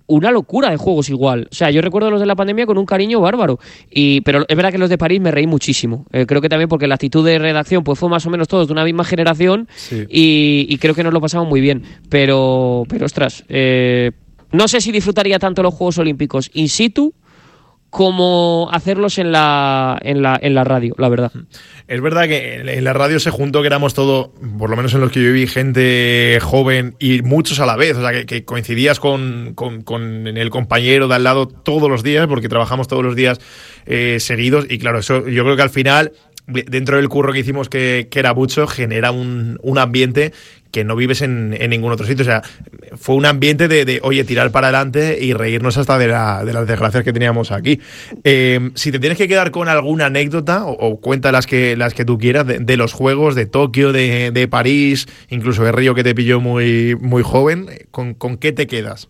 una locura de juegos igual. O sea, yo recuerdo los de la pandemia con un cariño bárbaro. Y, pero es verdad que los de París me reí muchísimo. Eh, creo que también porque la actitud de redacción pues fue más o menos todos de una misma generación, sí. y, y creo que nos lo pasamos muy bien. Pero, pero ostras, eh, no sé si disfrutaría tanto los Juegos Olímpicos in situ como hacerlos en la, en la en la radio, la verdad. Es verdad que en la radio se juntó que éramos todo, por lo menos en los que yo viví, gente joven y muchos a la vez, o sea, que, que coincidías con, con, con el compañero de al lado todos los días, porque trabajamos todos los días eh, seguidos, y claro, eso yo creo que al final, dentro del curro que hicimos, que, que era mucho, genera un, un ambiente que no vives en, en ningún otro sitio. O sea, fue un ambiente de, de oye, tirar para adelante y reírnos hasta de, la, de las desgracias que teníamos aquí. Eh, si te tienes que quedar con alguna anécdota, o, o cuenta las que, las que tú quieras, de, de los Juegos, de Tokio, de, de París, incluso de Río, que te pilló muy, muy joven, ¿con, con qué te quedas?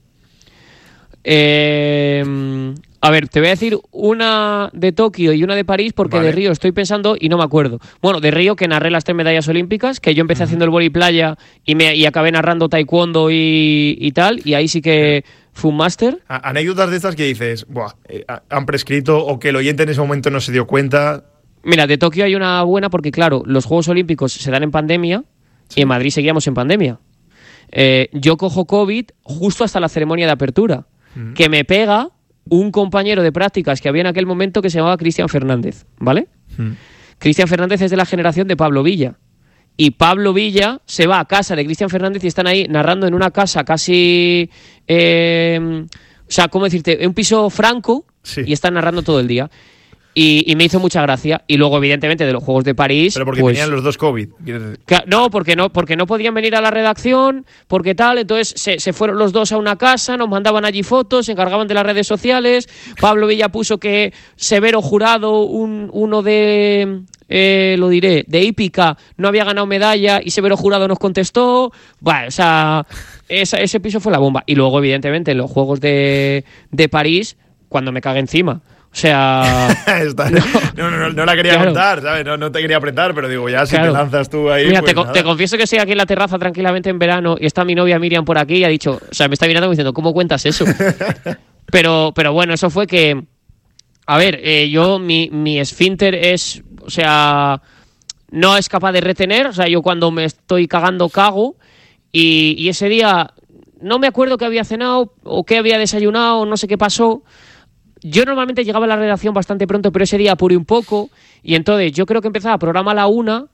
Eh, a ver, te voy a decir una de Tokio y una de París, porque vale. de Río estoy pensando y no me acuerdo. Bueno, de Río, que narré las tres medallas olímpicas, que yo empecé uh-huh. haciendo el vóley playa y, me, y acabé narrando taekwondo y, y tal, y ahí sí que fue un máster. Anécdotas de estas que dices, buah, eh, han prescrito, o que el oyente en ese momento no se dio cuenta. Mira, de Tokio hay una buena porque, claro, los Juegos Olímpicos se dan en pandemia, sí. y en Madrid seguíamos en pandemia. Eh, yo cojo COVID justo hasta la ceremonia de apertura, uh-huh. que me pega un compañero de prácticas que había en aquel momento que se llamaba Cristian Fernández, ¿vale? Hmm. Cristian Fernández es de la generación de Pablo Villa. Y Pablo Villa se va a casa de Cristian Fernández y están ahí narrando en una casa casi... Eh, o sea, ¿cómo decirte? Un piso franco, sí. y están narrando todo el día. Y, y me hizo mucha gracia. Y luego, evidentemente, de los Juegos de París... Pero porque pues, tenían los dos COVID. No, porque no, porque no podían venir a la redacción, porque tal. Entonces se, se fueron los dos a una casa, nos mandaban allí fotos, se encargaban de las redes sociales. Pablo Villa puso que Severo Jurado, un, uno de... Eh, lo diré, de hípica, no había ganado medalla y Severo Jurado nos contestó. Bueno, o sea, esa, ese piso fue la bomba. Y luego, evidentemente, en los Juegos de, de París, cuando me cagué encima. O sea... Está, no, no, no, no la quería claro. contar, ¿sabes? No, no te quería apretar, pero digo, ya si claro. te lanzas tú ahí... Mira, pues te, te confieso que estoy aquí en la terraza tranquilamente en verano y está mi novia Miriam por aquí y ha dicho... O sea, me está mirando diciendo, ¿cómo cuentas eso? pero, pero bueno, eso fue que... A ver, eh, yo, mi, mi esfínter es... O sea, no es capaz de retener. O sea, yo cuando me estoy cagando, cago. Y, y ese día no me acuerdo qué había cenado o qué había desayunado, no sé qué pasó. Yo normalmente llegaba a la redacción bastante pronto, pero ese día apuré un poco. Y entonces yo creo que empezaba el programa a la una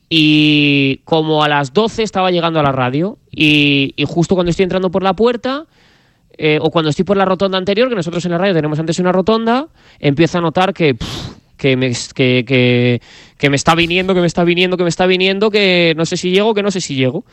y como a las doce estaba llegando a la radio. Y, y justo cuando estoy entrando por la puerta... Eh, o cuando estoy por la rotonda anterior, que nosotros en la radio tenemos antes una rotonda, empiezo a notar que, pff, que, me, que, que, que me está viniendo, que me está viniendo, que me está viniendo, que no sé si llego, que no sé si llego.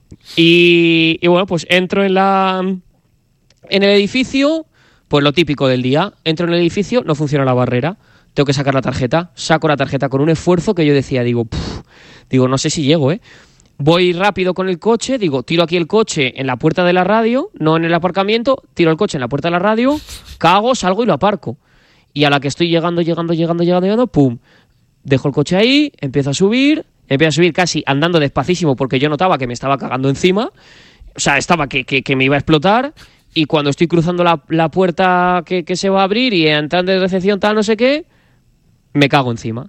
Y, y bueno, pues entro en la en el edificio, pues lo típico del día. Entro en el edificio, no funciona la barrera, tengo que sacar la tarjeta. Saco la tarjeta con un esfuerzo que yo decía, digo, pff, digo, no sé si llego, ¿eh? Voy rápido con el coche, digo, tiro aquí el coche en la puerta de la radio, no en el aparcamiento, tiro el coche en la puerta de la radio, cago, salgo y lo aparco. Y a la que estoy llegando, llegando, llegando, llegando, llegando, pum, dejo el coche ahí, empiezo a subir, empiezo a subir casi andando despacísimo porque yo notaba que me estaba cagando encima, o sea, estaba que, que, que me iba a explotar, y cuando estoy cruzando la, la puerta que, que se va a abrir y entrando de recepción tal, no sé qué, me cago encima.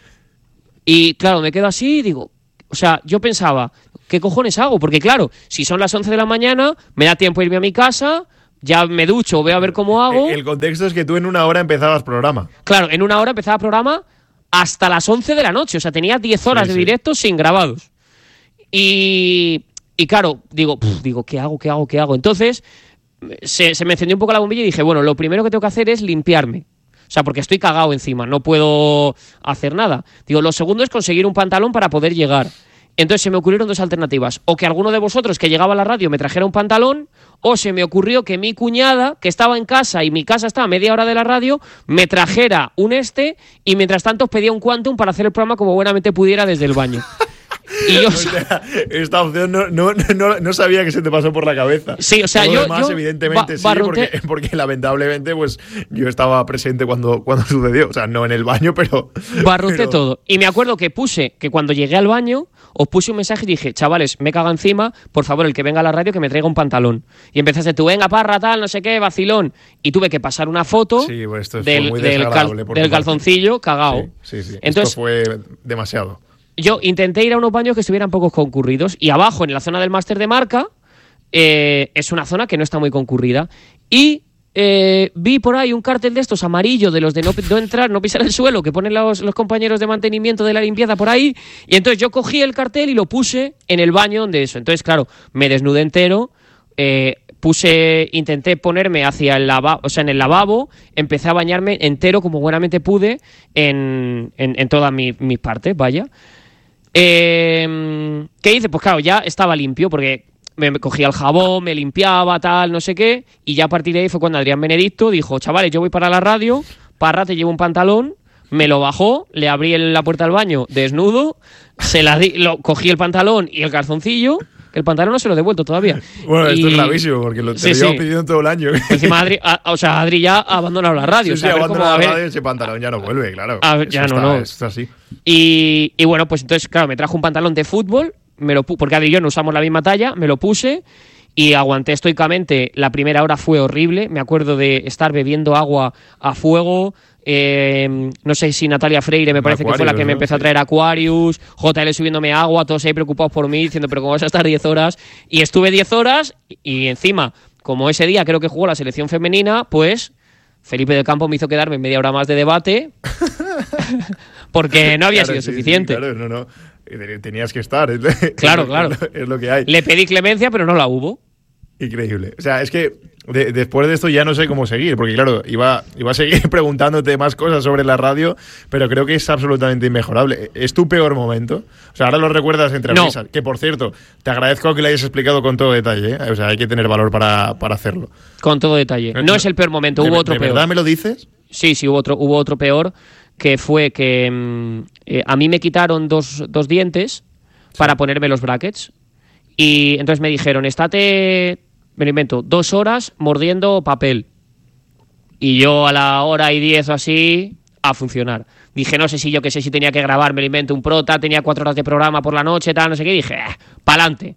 Y claro, me quedo así y digo... O sea, yo pensaba, ¿qué cojones hago? Porque claro, si son las once de la mañana, me da tiempo irme a mi casa, ya me ducho, voy a ver cómo hago. El contexto es que tú en una hora empezabas programa. Claro, en una hora empezaba programa hasta las once de la noche. O sea, tenía diez horas sí, de sí. directo sin grabados. Y, y claro, digo, pff, digo, ¿qué hago, qué hago, qué hago? Entonces, se, se me encendió un poco la bombilla y dije, bueno, lo primero que tengo que hacer es limpiarme. O sea, porque estoy cagado encima, no puedo hacer nada. Digo, lo segundo es conseguir un pantalón para poder llegar. Entonces se me ocurrieron dos alternativas. O que alguno de vosotros que llegaba a la radio me trajera un pantalón, o se me ocurrió que mi cuñada, que estaba en casa y mi casa estaba a media hora de la radio, me trajera un este y mientras tanto os pedía un Quantum para hacer el programa como buenamente pudiera desde el baño. Y yo, o sea, esta opción no, no, no, no sabía que se te pasó por la cabeza. Sí, o sea, Todo yo, demás, yo evidentemente ba- sí, barrote... porque, porque lamentablemente pues yo estaba presente cuando, cuando sucedió. O sea, no en el baño, pero... Barroté pero... todo. Y me acuerdo que puse que cuando llegué al baño, os puse un mensaje y dije, chavales, me cago encima, por favor, el que venga a la radio que me traiga un pantalón. Y empezaste tú, venga, parra, tal, no sé qué, vacilón. Y tuve que pasar una foto sí, pues esto del, muy del, cal, del calzoncillo cagao. Sí, sí, sí. Entonces, esto fue demasiado. Yo intenté ir a unos baños que estuvieran pocos concurridos y abajo, en la zona del máster de marca, eh, es una zona que no está muy concurrida. Y eh, vi por ahí un cartel de estos amarillo, de los de no, no entrar, no pisar el suelo, que ponen los, los compañeros de mantenimiento de la limpieza por ahí. Y entonces yo cogí el cartel y lo puse en el baño donde eso. Entonces, claro, me desnudé entero, eh, puse, intenté ponerme hacia el lavabo, o sea, en el lavabo, empecé a bañarme entero como buenamente pude en, en, en todas mis, mis partes, vaya. Eh, ¿Qué hice? Pues claro, ya estaba limpio porque me, me cogía el jabón, me limpiaba, tal, no sé qué, y ya a partir de ahí fue cuando Adrián Benedicto dijo, chavales, yo voy para la radio, Parra, te llevo un pantalón, me lo bajó, le abrí el, la puerta del baño desnudo, se la di, lo, cogí el pantalón y el calzoncillo, que el pantalón no se lo he devuelto todavía. Bueno, y... esto es gravísimo, porque lo te sí, lo llevo sí. pidiendo todo el año. Encima Adri, a, o sea, Adri ya ha abandonado la radio. Sí, o sea, sí, a ver abandona cómo, a la ver, radio, ese pantalón ya no vuelve, claro. A ver, ya Eso no, está, no. Esto es así. Y, y bueno, pues entonces, claro, me trajo un pantalón de fútbol, me lo pu- porque Adri y yo no usamos la misma talla, me lo puse y aguanté estoicamente. La primera hora fue horrible, me acuerdo de estar bebiendo agua a fuego. Eh, no sé si Natalia Freire me parece Aquarius, que fue la que me ¿no? empezó a Sí. traer Aquarius, J L subiéndome agua, todos ahí preocupados por mí, diciendo, pero ¿cómo vas a estar diez horas? Y estuve diez horas y, y encima, como ese día creo que jugó la selección femenina, pues Felipe del Campo me hizo quedarme media hora más de debate porque no había Claro, sido sí, suficiente. Sí, claro, no, no. Tenías que estar. Claro, es, claro. Es lo, es lo que hay. Le pedí clemencia, pero no la hubo. Increíble. O sea, es que de, después de esto ya no sé cómo seguir, porque claro, iba, iba a seguir preguntándote más cosas sobre la radio, pero creo que es absolutamente inmejorable. ¿Es tu peor momento? O sea, ahora lo recuerdas entre No. risas. Que por cierto, te agradezco que le hayas explicado con todo detalle, ¿eh? O sea, hay que tener valor para, para hacerlo. Con todo detalle. No es el peor momento, ¿De, hubo otro ¿de peor. verdad me lo dices? Sí, sí, hubo otro, hubo otro peor, que fue que mmm, eh, a mí me quitaron dos, dos dientes sí. para ponerme los brackets. Y entonces me dijeron, estate, me lo invento, dos horas mordiendo papel. Y yo a la hora y diez o así, a funcionar. Dije, no sé si yo qué sé si tenía que grabar, me lo invento, un prota, tenía cuatro horas de programa por la noche, tal, no sé qué, y dije, eh, pa'lante.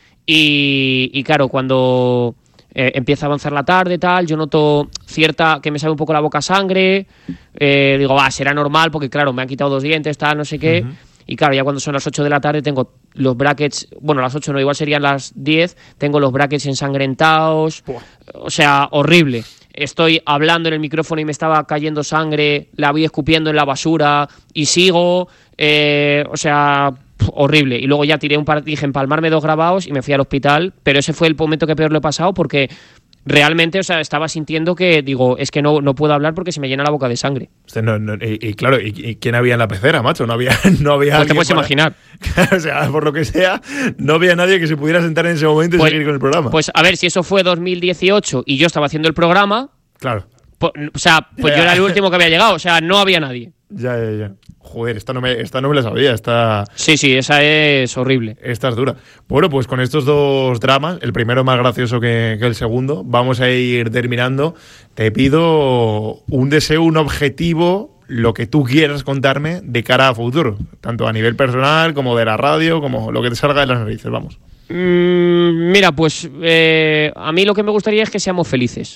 Y, y claro, cuando eh, empieza a avanzar la tarde, tal, yo noto cierta, que me sale un poco la boca a sangre, eh, digo, va, será normal, porque claro, me han quitado dos dientes, tal, no sé qué. Uh-huh. Y claro, ya cuando son las ocho de la tarde tengo los brackets, bueno, las ocho no, igual serían las diez, tengo los brackets ensangrentados, Buah. O sea, horrible. Estoy hablando en el micrófono y me estaba cayendo sangre, la voy escupiendo en la basura y sigo, eh, o sea, pff, horrible. Y luego ya tiré un par, dije empalmarme dos grabados y me fui al hospital, pero ese fue el momento que peor lo he pasado porque realmente, o sea, estaba sintiendo que, digo, es que no, no puedo hablar porque se me llena la boca de sangre. No, no, y, y claro, ¿y, ¿y quién había en la pecera, macho? No había, no había pues te puedes para... imaginar. O sea, por lo que sea, no había nadie que se pudiera sentar en ese momento y pues, seguir con el programa. Pues a ver, si eso fue dos mil dieciocho y yo estaba haciendo el programa, claro. Pues, o sea, pues ya, yo era el último que había llegado, o sea, no había nadie. Ya, ya, ya. Joder, esta no me, esta no me la sabía, esta... Sí, sí, esa es horrible. Esta es dura. Bueno, pues con estos dos dramas, el primero más gracioso que, que el segundo, vamos a ir terminando. Te pido un deseo, un objetivo, lo que tú quieras contarme de cara a futuro, tanto a nivel personal como de la radio, como lo que te salga de las narices, vamos. Mm, mira, pues eh, a mí lo que me gustaría es que seamos felices.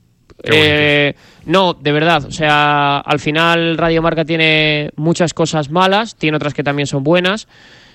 Eh, no, de verdad, o sea, al final Radio Marca tiene muchas cosas malas, tiene otras que también son buenas.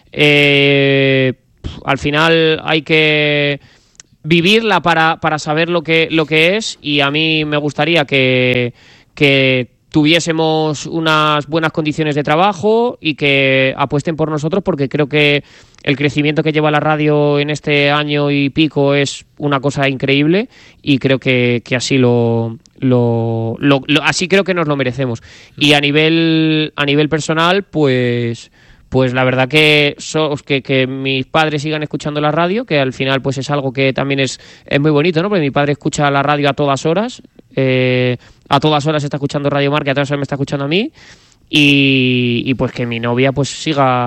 Eh, al final hay que vivirla para, para saber lo que, lo que es, y a mí me gustaría que, que tuviésemos unas buenas condiciones de trabajo y que apuesten por nosotros, porque creo que el crecimiento que lleva la radio en este año y pico es una cosa increíble, y creo que, que así lo, lo, lo, lo así creo que nos lo merecemos. Y a nivel a nivel personal, pues pues la verdad que, so, que que mis padres sigan escuchando la radio, que al final pues es algo que también es, es muy bonito, ¿no? Porque mi padre escucha la radio a todas horas, eh, a todas horas está escuchando Radio Marca, a todas horas me está escuchando a mí, y, y pues que mi novia pues siga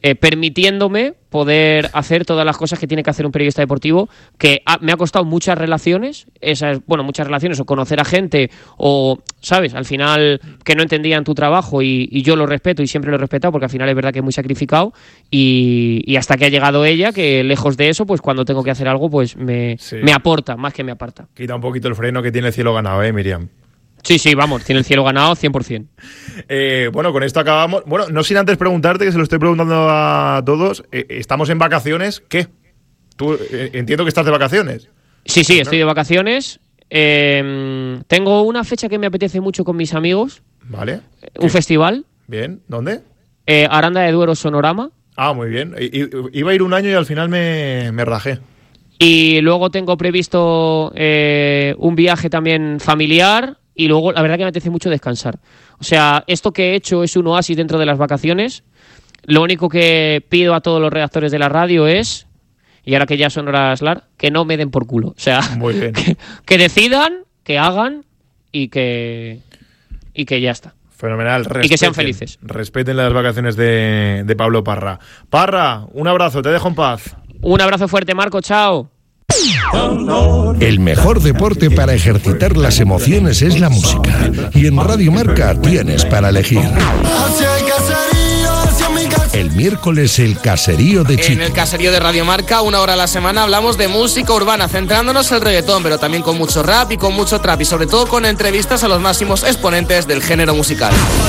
eh, permitiéndome poder hacer todas las cosas que tiene que hacer un periodista deportivo, que ha, me ha costado muchas relaciones, esas, bueno, muchas relaciones, o conocer a gente, o, ¿sabes? Al final, que no entendían tu trabajo, y, y yo lo respeto y siempre lo he respetado, porque al final es verdad que es muy sacrificado, y, y hasta que ha llegado ella, que lejos de eso, pues cuando tengo que hacer algo, pues me, sí. me aporta, más que me aparta. Quita un poquito el freno que tiene el cielo ganado, ¿eh, Miriam? Sí, sí, vamos, tiene el cielo ganado cien por ciento. Eh, bueno, con esto acabamos. Bueno, no sin antes preguntarte, que se lo estoy preguntando a todos, eh, ¿estamos en vacaciones? ¿Qué? Tú eh, entiendo que estás de vacaciones. Sí, sí, estoy de vacaciones. Eh, tengo una fecha que me apetece mucho con mis amigos. Vale. Un ¿Qué? festival. Bien, ¿dónde? Eh, Aranda de Duero, Sonorama. Ah, muy bien. I, I, iba a ir un año y al final me, me rajé. Y luego tengo previsto eh, un viaje también familiar. Y luego, la verdad que me apetece mucho descansar. O sea, esto que he hecho es un oasis dentro de las vacaciones. Lo único que pido a todos los redactores de la radio es, y ahora que ya son horas largas, que no me den por culo. O sea, muy bien. Que, que decidan, que hagan y que, y que ya está. Fenomenal. Respeten, y que sean felices. Respeten las vacaciones de, de Pablo Parra. Parra, un abrazo, te dejo en paz. Un abrazo fuerte, Marco, chao. El mejor deporte para ejercitar las emociones es la música. Y en Radio Marca tienes para elegir. El miércoles el caserío de Chiqui. En el caserío de Radio Marca, una hora a la semana, hablamos de música urbana, centrándonos en el reggaetón, pero también con mucho rap y con mucho trap, y sobre todo con entrevistas a los máximos exponentes del género musical.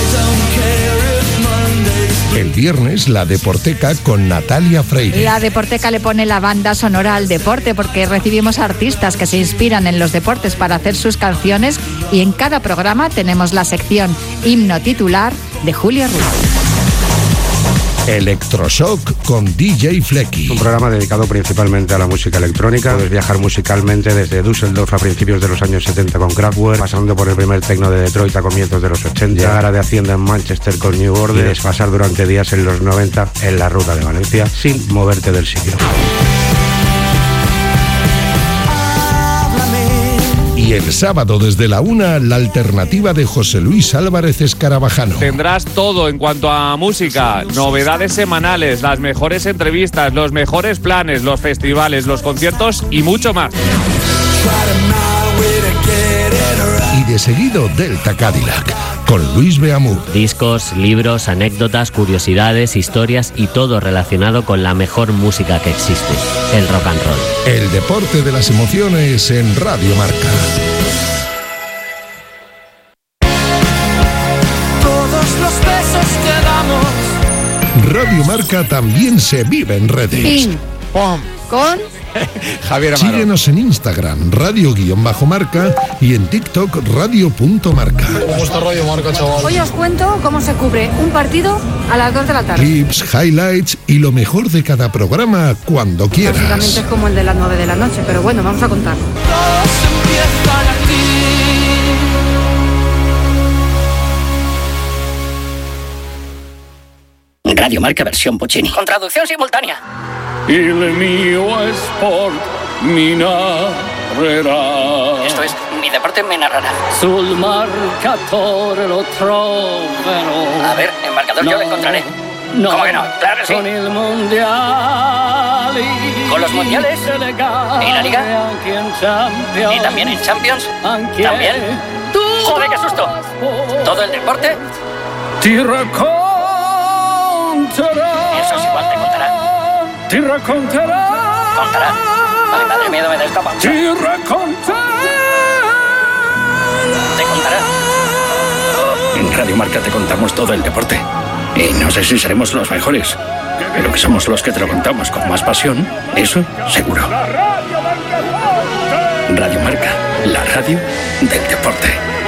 El viernes, la Deporteca con Natalia Freire. La Deporteca le pone la banda sonora al deporte, porque recibimos artistas que se inspiran en los deportes para hacer sus canciones, y en cada programa tenemos la sección Himno Titular de Julio Ruiz. Electroshock con D J Flecky. Un programa dedicado principalmente a la música electrónica. Puedes viajar musicalmente desde Düsseldorf a principios de los años setenta con Kraftwerk, pasando por el primer techno de Detroit a comienzos de los ochenta, llegar a de Hacienda en Manchester con New Order, y desfasar durante días en los noventa en la ruta de Valencia sin moverte del sitio. Y el sábado desde la una, la alternativa de José Luis Álvarez Escarabajano. Tendrás todo en cuanto a música, novedades semanales, las mejores entrevistas, los mejores planes, los festivales, los conciertos y mucho más. Y de seguido Delta Cadillac, con Luis Beamur. Discos, libros, anécdotas, curiosidades, historias y todo relacionado con la mejor música que existe, el rock and roll. El deporte de las emociones en Radio Marca. Todos los besos que damos. Radio Marca también se vive en redes. Ping. Pom. Con Javier Amaro. Síguenos en Instagram, radio-marca, y en TikTok, radio.marca. ¿Cómo está Radio Marca, chaval? Hoy os cuento cómo se cubre un partido a las dos de la tarde. Clips, highlights y lo mejor de cada programa cuando quieras. Básicamente es como el de las nueve de la noche, pero bueno, vamos a contarlo. Todos empiezan aquí. Radio Marca versión Puccini. Con traducción simultánea. Il mio sport mi narrerà. Esto es, mi deporte me narrará. Sul marcatore lo troverò. A ver, el marcador no, yo lo encontraré. No, ¿cómo que no? Claro que sí. Con el mundial. Con los mundiales. Y la liga. Y también en Champions. También. Joder, qué susto. Todo el deporte. Ti racconterà. Eso es igual, te contará. Ti racconterà. Contará. Ay, madre mía, me da esta panza. Ti racconterà. Te contará. En Radio Marca te contamos todo el deporte. Y no sé si seremos los mejores, pero que somos los que te lo contamos con más pasión, eso seguro. Radio Marca, la radio del deporte.